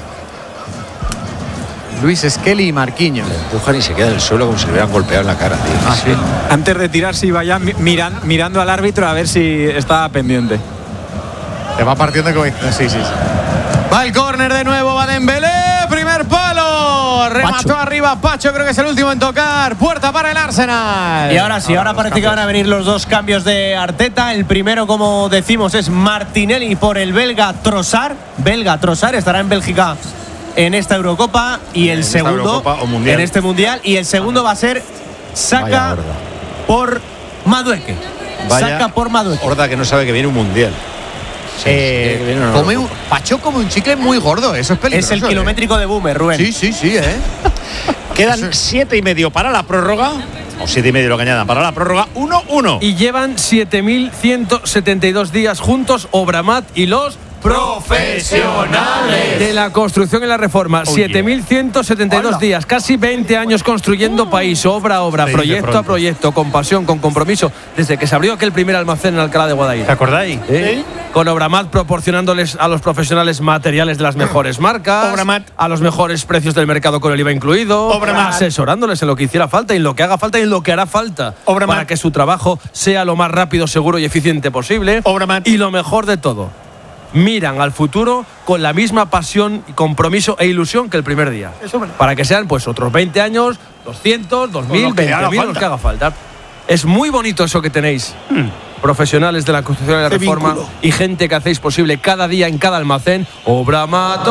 Luis Skelly y Marquinhos. Empujan y se queda en el suelo como si le hubieran golpeado en la cara, tío. Ah, sí. Antes de tirarse iba ya mi- miran- mirando al árbitro a ver si estaba pendiente. Te va partiendo como... Sí, sí, sí. Va el córner de nuevo, va Dembélé, primer palo. Remató Pacho. arriba Pacho, creo que es el último en tocar. Puerta para el Arsenal. Y ahora sí, ahora parece que van a venir los dos cambios de Arteta. El primero, como decimos, es Martinelli por el belga Trossard. Belga Trossard estará en Bélgica en esta Eurocopa. Y el esta segundo Eurocopa o Mundial. en este Mundial. Y el segundo va a ser Vaya Saka horda. por Madueke. Vaya Saka por Madueke. Horda que no sabe que viene un mundial. Sí, Eh, sí, que viene una come un, Eurocopa. Pacho come un chicle muy gordo, eso es peligroso. Es el ¿eh? kilométrico de Boomer, Rubén. Sí, sí, sí, ¿eh? Quedan siete y medio para la prórroga. O siete y medio lo que añadan para la prórroga. Uno, uno. Y llevan siete mil ciento setenta y dos días juntos Obramat y los profesionales de la construcción y la reforma. siete mil ciento setenta y dos días, casi veinte años construyendo país, obra a obra, Se dice proyecto a pronto. proyecto, con pasión, con compromiso, desde que se abrió aquel primer almacén en Alcalá de Guadaira. ¿Te acordáis? ¿Eh? Con Obramat proporcionándoles a los profesionales materiales de las mejores marcas, Obramat. a los mejores precios del mercado con el I V A incluido, Obramat. asesorándoles en lo que hiciera falta y en lo que haga falta y en lo que hará falta Obramat. para que su trabajo sea lo más rápido, seguro y eficiente posible. Obramat. Y lo mejor de todo, miran al futuro con la misma pasión, compromiso e ilusión que el primer día. Para que sean pues otros veinte años, doscientos, dos mil, lo que veinte haga mil, falta. los que haga falta. Es muy bonito eso que tenéis. Profesionales de la construcción y la Qué reforma vínculo. y gente que hacéis posible cada día en cada almacén. Obramat,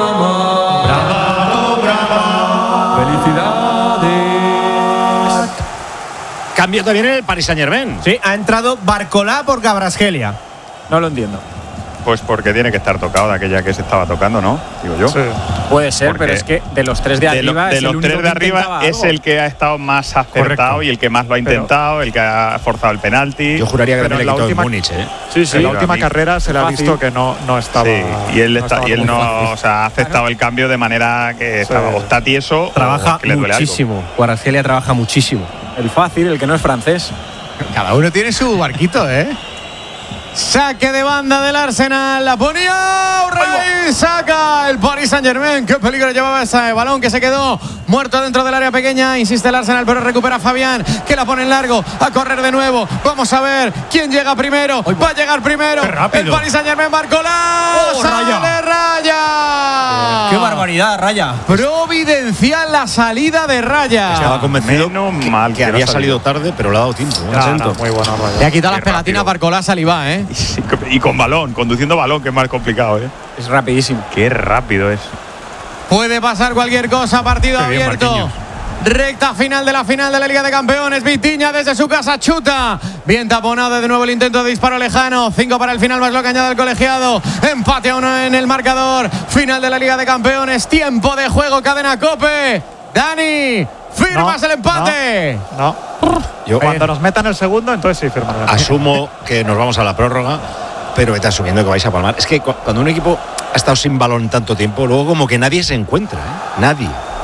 Obramat. Felicidades. Cambio también en el Paris Saint-Germain. Sí, ha entrado Barcolá por Kvaratskhelia. No lo entiendo. Pues porque tiene que estar tocado de aquella que se estaba tocando, ¿no? Digo yo. Sí. Puede ser, Porque pero es que de los tres de De, lo- arriba de es los el único tres de que arriba intentaba es algo. el que ha estado más acertado Correcto. y el que más lo ha Pero- intentado, el que ha forzado el penalti. Yo juraría que Pero también le la quitó el última- Múnich, ¿eh? Sí, sí. En la Pero a última mí- carrera se le ha fácil. visto que no, no estaba. Sí, y él, no está, estaba y él como no fácil. o sea, ha aceptado el cambio de manera que estaba, o está tieso Trabaja o que le duele algo. muchísimo. Kvaratskhelia trabaja muchísimo. El fácil, el que no es francés. Cada uno tiene su barquito, ¿eh? Saque de banda del Arsenal. La ponía Rey. Saca el Paris Saint-Germain. Qué peligro llevaba ese balón que se quedó muerto dentro del área pequeña. Insiste el Arsenal, pero recupera Fabián, que la pone en largo. A correr de nuevo. Vamos a ver quién llega primero. Va a llegar primero. Qué rápido. El Paris Saint-Germain. Barcolá. Oh, ¡Sale Raya! Raya! ¡Qué barbaridad, Raya! Providencial la salida de Raya. Estaba convencido Menos que, mal que que no había ha salido tarde, pero le ha dado tiempo. ¿eh? Ah, Atento. no, muy bueno, Raya. Le ha quitado Qué las pegatinas rápido. Barcolá Salivá, ¿eh? Y con balón, conduciendo balón, que es más complicado, ¿eh? Es rapidísimo. Qué rápido es. Puede pasar cualquier cosa, partido Qué bien, abierto. Marquinhos. Recta final de la final de la Liga de Campeones. Vitinha desde su casa chuta. Bien taponado de nuevo el intento de disparo lejano. Cinco para el final, más lo que añade el colegiado. Empate a uno en el marcador. Final de la Liga de Campeones. Tiempo de juego, cadena COPE. Dani, firmas No, el empate. No. Yo Cuando nos metan el segundo, entonces sí firman. asumo que nos vamos a la prórroga, pero vete asumiendo que vais a palmar. Es que cu- cuando un equipo ha estado sin balón tanto tiempo, luego como que nadie se encuentra, ¿eh? Nadie.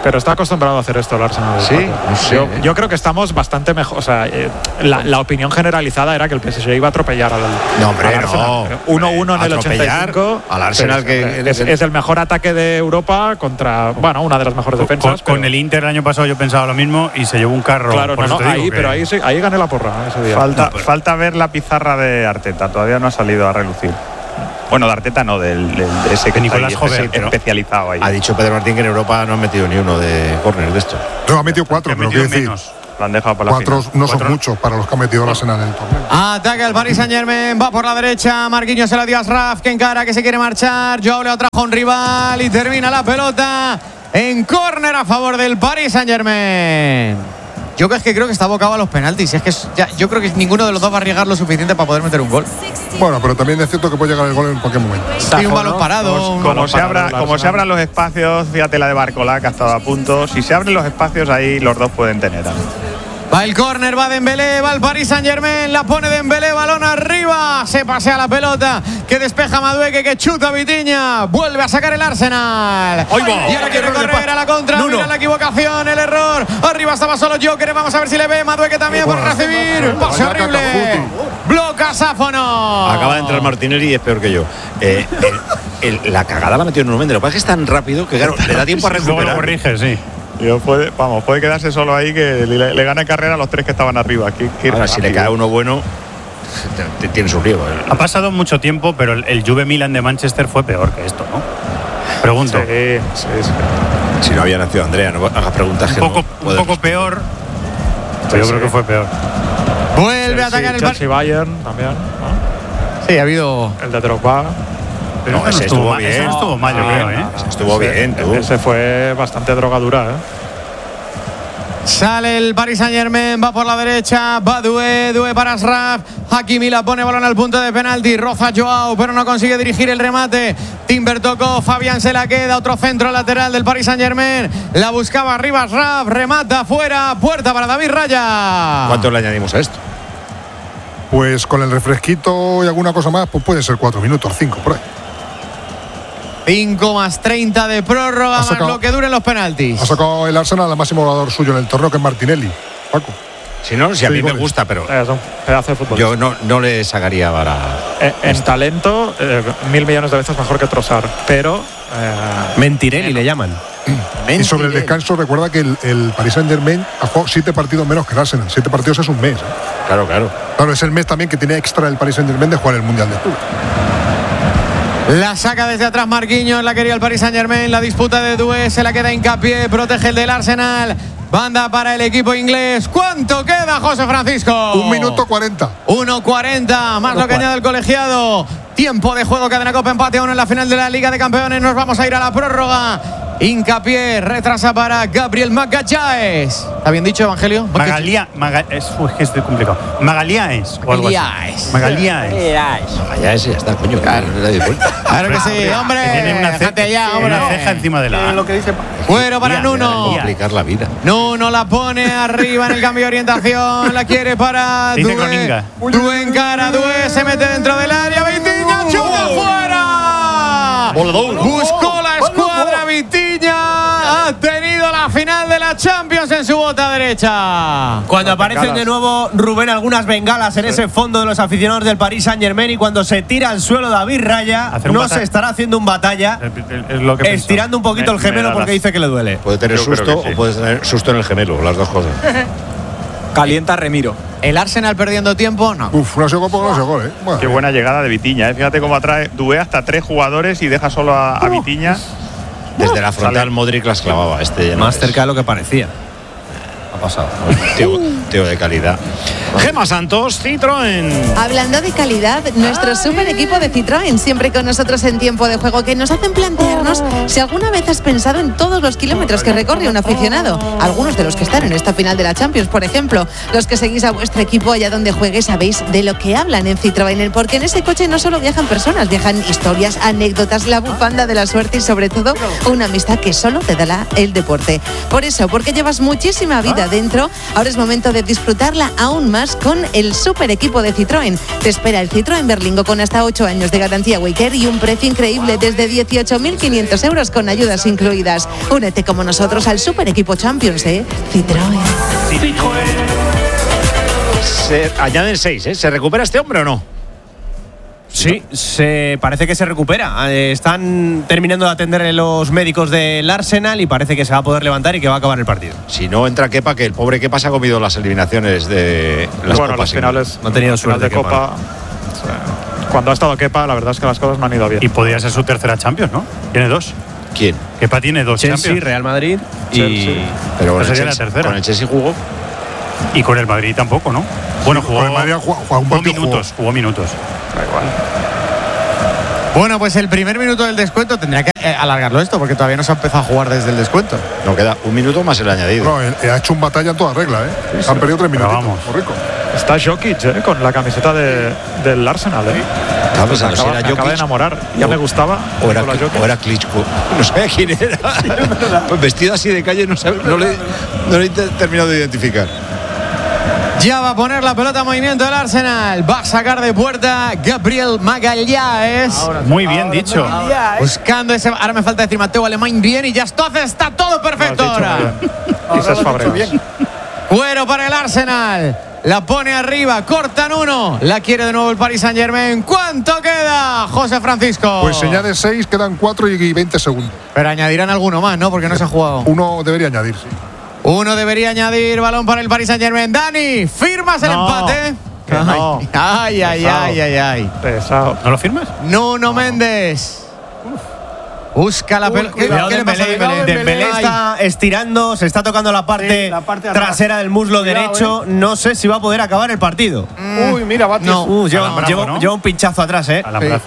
Pero está acostumbrado a hacer esto el Arsenal. Sí, no sé, yo, ¿eh? yo creo que estamos bastante mejor. O sea, eh, la, la opinión generalizada era que el P S G iba a atropellar al, no, hombre, al Arsenal. no. uno uno en el ochenta y cinco. Al Arsenal, que es, es el mejor ataque de Europa contra, bueno, una de las mejores defensas. Con, con el Inter el año pasado yo pensaba lo mismo y se llevó un carro. Claro, por no, eso no, te digo ahí, que- pero ahí, sí, ahí gané la porra ese día. Falta, No, pero- falta ver la pizarra de Arteta, todavía no ha salido a relucir. Bueno, de Arteta no, del, del de ese que Nicolás está ahí, Jover, espe- pero especializado ahí. Ha dicho Pedro Martín que en Europa no han metido ni uno de córner de esto. No, ha metido cuatro, pero quiero decir, Lo han dejado para la cuatro final. no son muchos para los que ha metido el Arsenal en el torneo. Ataca el Paris Saint-Germain, va por la derecha, Marquinhos se la dio a Ashraf, que encara, que se quiere marchar, Joao le atrajo a un rival y termina la pelota en córner a favor del Paris Saint-Germain. Yo es que creo que está abocado a los penaltis, es que es- ya, yo creo que ninguno de los dos va a arriesgar lo suficiente para poder meter un gol. Bueno, pero también es cierto que puede llegar el gol en cualquier momento. Sí, un balón parado. Como, un como balón se parado abra, del como se Arsenal. abran los espacios, fíjate la de Barcola que ha estado a punto. Si se abren los espacios ahí, los dos pueden tener. Va el córner, va Dembélé, va el Paris Saint-Germain, la pone Dembélé, balón arriba, se pasea la pelota, que despeja Madueque, que chuta Vitinha, vuelve a sacar el Arsenal. Y ahora quiere correr a la contra, Nuno. mira la equivocación, el error, arriba estaba solo Joker, vamos a ver si le ve, Madueque también por recibir, pase horrible, bloca Sáfono. Acaba de entrar Martinelli y es peor que yo. Eh, el- el- la cagada la metió en un momento. Lo que pasa es que es tan rápido que claro, le da tiempo a Luego recuperar. lo corrige, sí. Yo puede, vamos, puede quedarse solo ahí que le, le gana carrera a los tres que estaban arriba. Qué- qué Ahora, si le rápido. cae uno bueno, te- te- tiene su riesgo. Ha pasado mucho tiempo, pero el, el Juve Milan de Manchester fue peor que esto, ¿no? Pregunto. Sí, sí, sí. Si no había nacido Andrea, no hagas preguntas que Un poco, no un puedes- poco peor, pero yo creo que fue peor. Vuelve a atacar el Paris. Chelsea Bayern también, ¿no? Sí, ha habido el de Drogba. Pero No, ese ese estuvo estuvo mal, ese bien. no estuvo mal, yo Ah, creo, ¿eh? no, no, Estuvo ese- bien, tú. Ese fue bastante drogadura, ¿eh? Sale el Paris Saint-Germain, va por la derecha, va Doué, Doué para Ashraf, Hakimi la pone balón al punto de penalti, roza Joao, pero no consigue dirigir el remate. Timber tocó, Fabián se la queda, otro centro lateral del Paris Saint-Germain, la buscaba arriba Ashraf, remata fuera, puerta para David Raya. ¿Cuánto le añadimos a esto? Pues con el refresquito y alguna cosa más, pues puede ser cuatro minutos, cinco, por ahí. cinco más treinta de prórroga, Ha más sacado- lo que duren los penaltis. Ha sacado el Arsenal al máximo goleador suyo en el torneo, que es Martinelli. Paco. Si no, si a Sí, mí me goles. gusta, pero Es un pedazo de fútbol. yo no, no le sacaría para. Eh, en talento, eh, mil millones de veces mejor que Trossard, pero eh, Mentirelli le llaman. Y sobre el descanso, recuerda que el, el Paris Saint-Germain ha jugado siete partidos menos que el Arsenal. Siete partidos es un mes. ¿eh? Claro, claro. Claro, es el mes también que tiene extra el Paris Saint-Germain de jugar el Mundial de Clubes. La saca desde atrás Marquinhos, la quería el Paris Saint-Germain, la disputa de Doué, se la queda Hincapié, protege el del Arsenal. Banda para el equipo inglés. ¿Cuánto queda, José Francisco? Un minuto cuarenta. uno cuarenta, más lo que añade el colegiado. Tiempo de juego, cadena Copa, empate a uno en la final de la Liga de Campeones. Nos vamos a ir a la prórroga. Hincapié, retrasa para Gabriel Magalhães. ¿Está bien dicho, Evangelio? Magalía, Maga, es, uy, es que es complicado. Magalhães o algo así. Magalhães. Magalhães. Ya ese ya está, coño. Claro, no le doy cuenta. Claro que sí, hombre. Que tiene una, ce- Déjate ya, hombre. una ceja encima de la. lo que dice. Fuera para Mira, Nuno. mira, Complicar la vida. Nuno la pone arriba en el cambio de orientación. La quiere para Dice Doué. Groninga. Doué encara, Doué se mete dentro del área. Vitinha, chuta fuera. Buscó la escuadra Vitinha. Ha tenido la final de la Champions en su bota derecha. Cuando aparecen de nuevo, Rubén, algunas bengalas en ese fondo de los aficionados del Paris Saint-Germain, y cuando se tira al suelo David Raya, Hacer un no bata- se estará haciendo un batalla, Es lo que pensaba. estirando un poquito Me- el gemelo me da porque la- dice que le duele. Puede tener Yo creo susto que sí. o puede tener susto en el gemelo, las dos cosas. Calienta Remiro. El Arsenal perdiendo tiempo, no. Uf, no ha sido gol, porque no ha sido gol, ¿eh? Bueno. Qué buena llegada de Vitinha, ¿eh? Fíjate cómo atrae Doué hasta tres jugadores y deja solo a, a Vitinha. Desde la frontal, Sale. Modric las clavaba. Este ya no Más es. cerca de lo que parecía. Ha pasado. Tío, tío de calidad. Gema Santos, Citroën. Hablando de calidad, nuestro super equipo de Citroën, siempre con nosotros en tiempo de juego, que nos hacen plantearnos si alguna vez has pensado en todos los kilómetros que recorre un aficionado. Algunos de los que están en esta final de la Champions, por ejemplo. Los que seguís a vuestro equipo allá donde juegue, sabéis de lo que hablan en Citroën, porque en ese coche no solo viajan personas, viajan historias, anécdotas, la bufanda de la suerte y sobre todo una amistad que solo te dará el deporte. Por eso, porque llevas muchísima vida dentro, ahora es momento de disfrutarla aún más más con el super equipo de Citroën. Te espera el Citroën Berlingo con hasta ocho años de garantía Waycare y un precio increíble desde dieciocho mil quinientos euros con ayudas incluidas. Únete como nosotros al super equipo Champions, ¿eh? Citroën. Se añaden seis, ¿eh? ¿Se recupera este hombre o no? Sí, se parece que se recupera. Eh, Están terminando de atender los médicos del Arsenal y parece que se va a poder levantar y que va a acabar el partido. Si no entra Kepa, que el pobre Kepa se ha comido las eliminaciones de las bueno, copas. los finales no ha tenido final suerte de Copa. Kepa. O sea, cuando ha estado Kepa, la verdad es que las cosas no han ido bien. Y podría ser su tercera Champions, ¿no? Tiene dos. ¿Quién? Kepa tiene dos Chelsea, Champions. Real Madrid y Chelsea. Pero con el, sería la Chelsea, tercera. con el Chelsea jugó. Y con el Madrid tampoco, ¿no? Bueno, jugó, Con el Madrid ha jugado- jugado un jugó partido, minutos, jugó minutos. Da igual. Bueno, pues el primer minuto del descuento tendría que eh, alargarlo esto, porque todavía no se ha empezado a jugar desde el descuento. No queda un minuto más el añadido. No, él, él ha hecho un batalla en toda regla, ¿eh? Han perdido tres Pero minutos. vamos. Muy rico. Está Jokic, ¿eh? Con la camiseta de, del Arsenal, ¿eh? Estaba Me pensando si acaba, era me acaba de Jokic enamorar. Ya o- me gustaba. o era, Nikola Jokic. o era Klitschko. No sabía quién era. Pues vestido así de calle no, sabe- no le, no le he te- terminado de identificar. Ya va a poner la pelota en movimiento del Arsenal. Va a sacar de puerta Gabriel Magalhães. Muy bien dicho. Buscando ese. Ahora me falta decir Mateo Alemán bien y ya está, está todo perfecto Lo has dicho ahora. muy bien. Quizás Fabregas. Cuero para el Arsenal. La pone arriba, cortan uno. La quiere de nuevo el Paris Saint Germain. ¿Cuánto queda, José Francisco? Pues se añade seis, quedan cuatro y veinte segundos. Pero añadirán alguno más, ¿no? Porque no se ha jugado. Uno debería añadir, sí. Uno debería añadir balón para el Paris Saint Germain. Dani, ¿firmas el No, empate? que no. Ay, ay, Pesado. ay, ay, ay. Pesado. ¿No lo firmas? Nuno Méndez. Busca la pelota. ¿Qué, Cuidado qué le pasa a Dembélé, Dembélé? Dembélé Ay. está estirando, se está tocando la parte, Sí, la parte de atrás. trasera del muslo Cuidado, derecho. No sé si va a poder acabar el partido. Uy, mira, va No. Uh, lleva, Alambrazo, lleva- ¿no? lleva un pinchazo atrás, ¿eh? Alambrazo.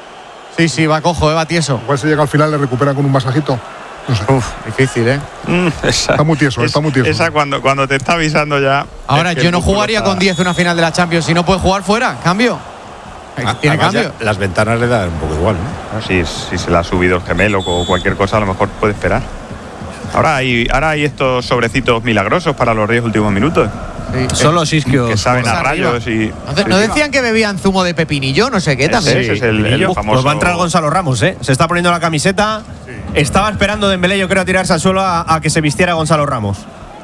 Sí, sí, va cojo, eh, va tieso. Igual si llega al final le recupera con un masajito. No sé. Uf, difícil, ¿eh? Mm, esa, Está muy tieso, está muy tieso. Esa cuando, cuando te está avisando ya. Ahora, es que yo el no músculo jugaría está- con diez una final de la Champions. Si no puede jugar fuera, cambio. Ah, Tiene además, cambio. ya las ventanas le dan un poco igual, ¿no? No, si, si se le ha subido el gemelo o cualquier cosa, a lo mejor puede esperar. Ahora hay, ahora hay estos sobrecitos milagrosos para los diez últimos minutos. Sí. Solo Sisquio. Que saben a Pues arriba. rayos y. ¿No, de- no decían que bebían zumo de pepinillo? No sé qué también. Ese es el, el Pepinillo. famoso. Pues va a entrar Gonzalo Ramos, ¿eh? Se está poniendo la camiseta. Estaba esperando Dembélé, yo creo, a tirarse al suelo a, a que se vistiera Gonzalo Ramos.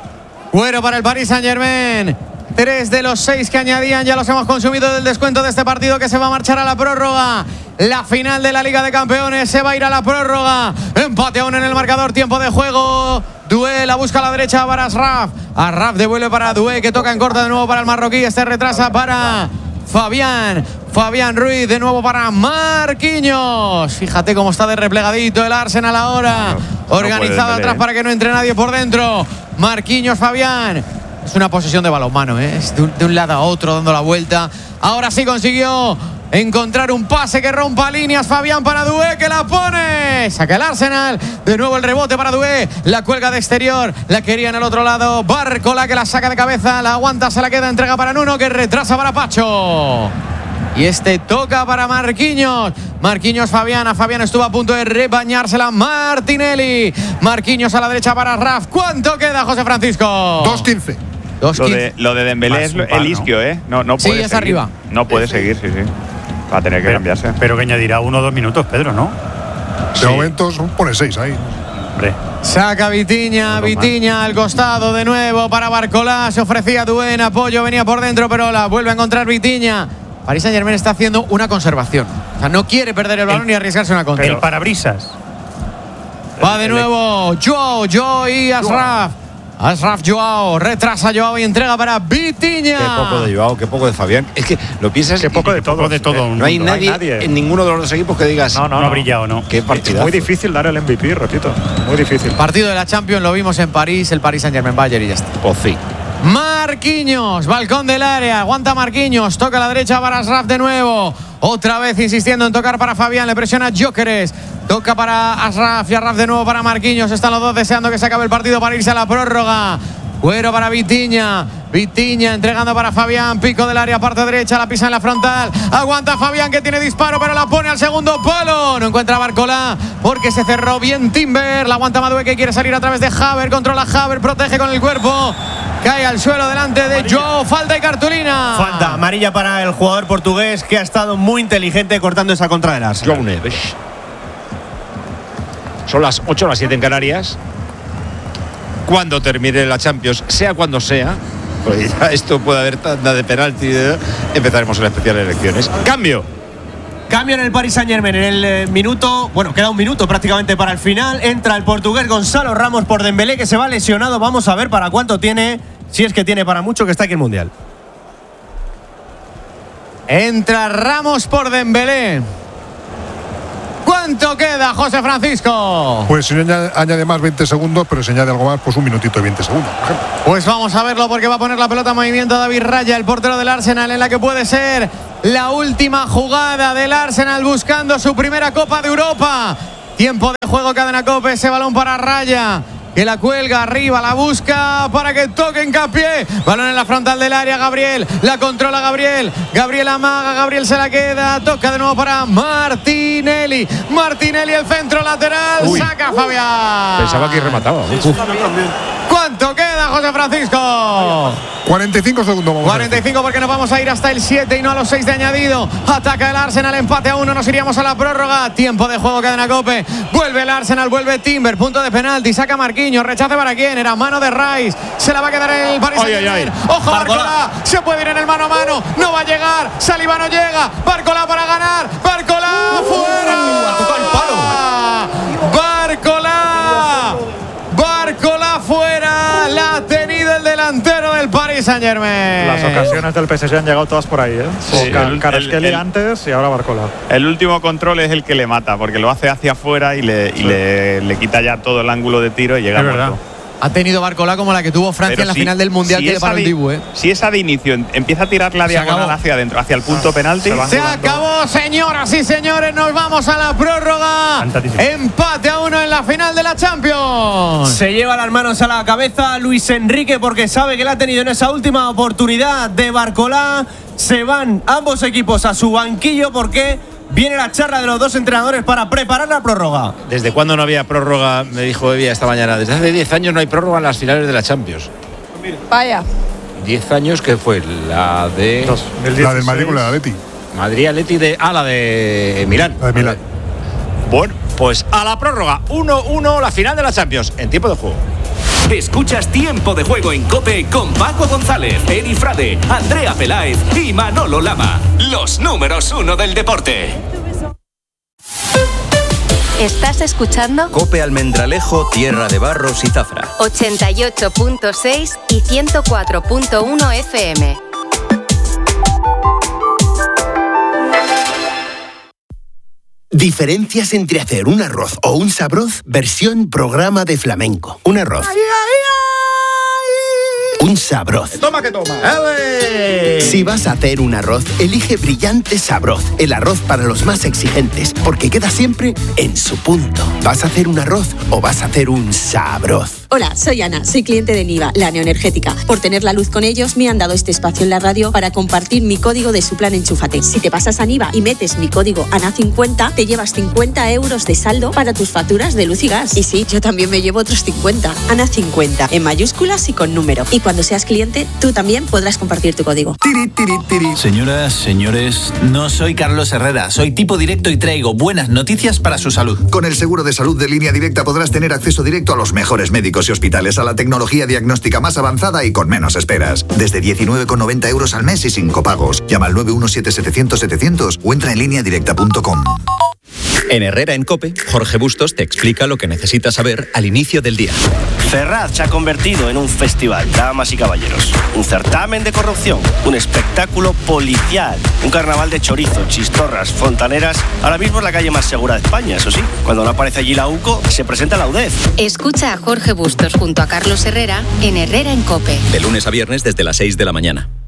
Cuero para el Paris Saint Germain. Tres de los seis que añadían ya los hemos consumido del descuento de este partido que se va a marchar a la prórroga. La final de la Liga de Campeones se va a ir a la prórroga. Empate aún en el marcador, tiempo de juego. Dué la busca a la derecha para Asraf. Asraf devuelve para Dué que toca en corta de nuevo para el marroquí. Este retrasa para Fabián. Fabián Ruiz de nuevo para Marquinhos. Fíjate cómo está de replegadito el Arsenal ahora. no Organizado puede Dembélé, atrás ¿eh? para que no entre nadie por dentro. Marquinhos, Fabián. Es una posesión de balonmano, ¿eh? Es de un, de un lado a otro dando la vuelta. Ahora sí consiguió encontrar un pase que rompa líneas. Fabián para Dué que la pone. Saca el Arsenal. De nuevo el rebote para Dué. La cuelga de exterior. La quería en el otro lado. Barcola que la saca de cabeza. La aguanta, se la queda. Entrega para Nuno que retrasa para Pacho. Y este toca para Marquinhos. Marquinhos, Fabián. A Fabián estuvo a punto de rebañársela. Martinelli. Marquinhos a la derecha para Raf. ¿Cuánto queda, José Francisco? dos quince. dos Lo quince. de, lo de Dembélé Más es un lo- par, el ¿no? isquio, ¿eh? No, no Sí, puede es seguir. arriba. No puede seguir, sí, sí. Va a tener que Pero, cambiarse. pero que añadirá uno o dos minutos, Pedro, ¿no? De momento pone seis ahí. Hombre. Saca Vitiña, Vitiña al costado de nuevo para Barcolá. Se ofrecía Dué en apoyo, venía por dentro, pero la vuelve a encontrar Vitiña. Paris Saint Germain está haciendo una conservación. O sea, no quiere perder el balón El- ni arriesgarse una contra. El parabrisas. Va de nuevo Joao, Joao y Asraf. Asraf Joao, retrasa Joao y entrega para Vitiña. Qué poco de Joao, qué poco de Fabián. Es que lo piensas. Qué poco y- de todo. Poco de todo. un No hay, mundo. nadie nadie. en ninguno de los dos equipos que digas. No, no, No no. ha brillado, ¿no? Qué Es partidazo. muy difícil dar el M V P, repito. Muy difícil. Partido de la Champions lo vimos en París, el Paris Saint Germain Bayern y ya está. Pues sí. Marquinhos, balcón del área, aguanta Marquinhos, toca a la derecha para Asraf de nuevo. Otra vez insistiendo en tocar para Fabián, le presiona Gyökeres. Toca para Asraf y Asraf de nuevo para Marquinhos. Están los dos deseando que se acabe el partido para irse a la prórroga. Cuero para Vitiña. Vitiña entregando para Fabián. Pico del área, parte derecha, la pisa en la frontal. Aguanta Fabián que tiene disparo, pero la pone al segundo palo. No encuentra a Barcola porque se cerró bien Timber. La aguanta Madué que quiere salir a través de Haver. Controla Haver, protege con el cuerpo. cae al suelo delante de Joao, falta y cartulina. Falta amarilla para el jugador portugués que ha estado muy inteligente cortando esa contra del Arsenal. Joao Neves. Son las ocho, las siete en Canarias. Cuando termine la Champions, sea cuando sea, pues ya esto puede haber tanda de penalti, empezaremos en las especiales elecciones. Cambio. Cambio en el Paris Saint-Germain en el eh, minuto, bueno, queda un minuto prácticamente para el final. Entra el portugués Gonzalo Ramos por Dembélé, que se va lesionado. Vamos a ver para cuánto tiene, si es que tiene para mucho, que está aquí el Mundial. Entra Ramos por Dembélé. ¿Cuánto queda, José Francisco? Pues si no añade, añade más veinte segundos, pero si añade algo más, pues un minutito y veinte segundos, por ejemplo. Pues vamos a verlo porque va a poner la pelota en movimiento David Raya, el portero del Arsenal, en la que puede ser la última jugada del Arsenal buscando su primera Copa de Europa. Tiempo de juego, Cadena Cope, ese balón para Raya, que la cuelga arriba, la busca para que toque hincapié. Balón en la frontal del área, Gabriel, la controla Gabriel, Gabriel amaga, Gabriel se la queda, toca de nuevo para Martinelli, Martinelli el centro lateral. Uy. Saca Fabián. Pensaba que remataba. Sí, ¿cuánto queda, José Francisco? cuarenta y cinco segundos. Vamos cuarenta y cinco porque nos vamos a ir hasta el siete y no a los seis de añadido. Ataca el Arsenal, empate a uno, nos iríamos a la prórroga. Tiempo de juego, Cadena Cope. Vuelve el Arsenal, vuelve Timber, punto de penalti, saca Marquinhos, rechace para quién, era mano de Rice, se la va a quedar el Paris Saint-Germain. Ojo, Barcola, se puede ir en el mano a mano, no va a llegar, Saliba no llega, Barcola para ganar, Barcola fuera. Tocó el palo. Barcola, Barcola fuera, la ha tenido el delantero del Paris Saint-Germain. Las ocasiones del P S G han llegado todas por ahí, ¿eh? Sí, Kvaratskhelia antes y ahora Barcola. El último control es el que le mata, porque lo hace hacia afuera y le, y sí. le, le quita ya todo el ángulo de tiro y llega muerto. Ha tenido Barcola como la que tuvo Francia Pero en la si, final del Mundial, si que le paró el Dibu, ¿eh? Si esa de inicio empieza a tirar la se diagonal acabó. hacia adentro, hacia el punto penalti. Se, se acabó, señoras y señores. Nos vamos a la prórroga. Empate a uno en la final de la Champions. Se lleva las manos a la cabeza Luis Enrique porque sabe que la ha tenido en esa última oportunidad de Barcola. Se van ambos equipos a su banquillo porque viene la charla de los dos entrenadores para preparar la prórroga. ¿Desde cuándo no había prórroga? Me dijo Evia esta mañana. Desde hace diez años no hay prórroga en las finales de la Champions. Vaya. diez años que fue la de... Dos, la del Madrid con la de Atleti. Madrid-Atleti de... Ah, la de Milán. La de Milán. Bueno, pues a la prórroga. uno uno, la final de la Champions, en tiempo de juego. Escuchas Tiempo de Juego en COPE con Paco González, Eri Frade, Andrea Peláez y Manolo Lama. Los números uno del deporte. ¿Estás escuchando? COPE Almendralejo, Tierra de Barros y Zafra. ochenta y ocho punto seis y ciento cuatro punto uno F M. Diferencias entre hacer un arroz o un sabroz, versión programa de flamenco. Un arroz. Ay, ay, ay. Un sabroz. Toma que toma. ¡Ale! Si vas a hacer un arroz, elige Brillante Sabroz, el arroz para los más exigentes, porque queda siempre en su punto. ¿Vas a hacer un arroz o vas a hacer un sabroz? Hola, soy Ana, soy cliente de Niva, la neoenergética. Por tener la luz con ellos, me han dado este espacio en la radio para compartir mi código de su plan Enchúfate. Si te pasas a Niva y metes mi código A N A cincuenta, te llevas cincuenta euros de saldo para tus facturas de luz y gas. Y sí, yo también me llevo otros cincuenta. A N A cincuenta, en mayúsculas y con número. Y cuando seas cliente, tú también podrás compartir tu código. Tiri, tiri, tiri. Señoras, señores, no soy Carlos Herrera, soy tipo directo y traigo buenas noticias para su salud. Con el seguro de salud de Línea Directa podrás tener acceso directo a los mejores médicos y hospitales, a la tecnología diagnóstica más avanzada y con menos esperas. Desde diecinueve con noventa euros al mes y sin copagos. Llama al nueve uno siete setecientos setecientos o entra en línea directa punto com. En Herrera en COPE, Jorge Bustos te explica lo que necesitas saber al inicio del día. Ferraz se ha convertido en un festival, damas y caballeros. Un certamen de corrupción, un espectáculo policial, un carnaval de chorizo, chistorras, fontaneras. Ahora mismo es la calle más segura de España, eso sí. Cuando no aparece allí la UCO, se presenta la U D E F. Escucha a Jorge Bustos junto a Carlos Herrera en Herrera en COPE. De lunes a viernes desde las seis de la mañana.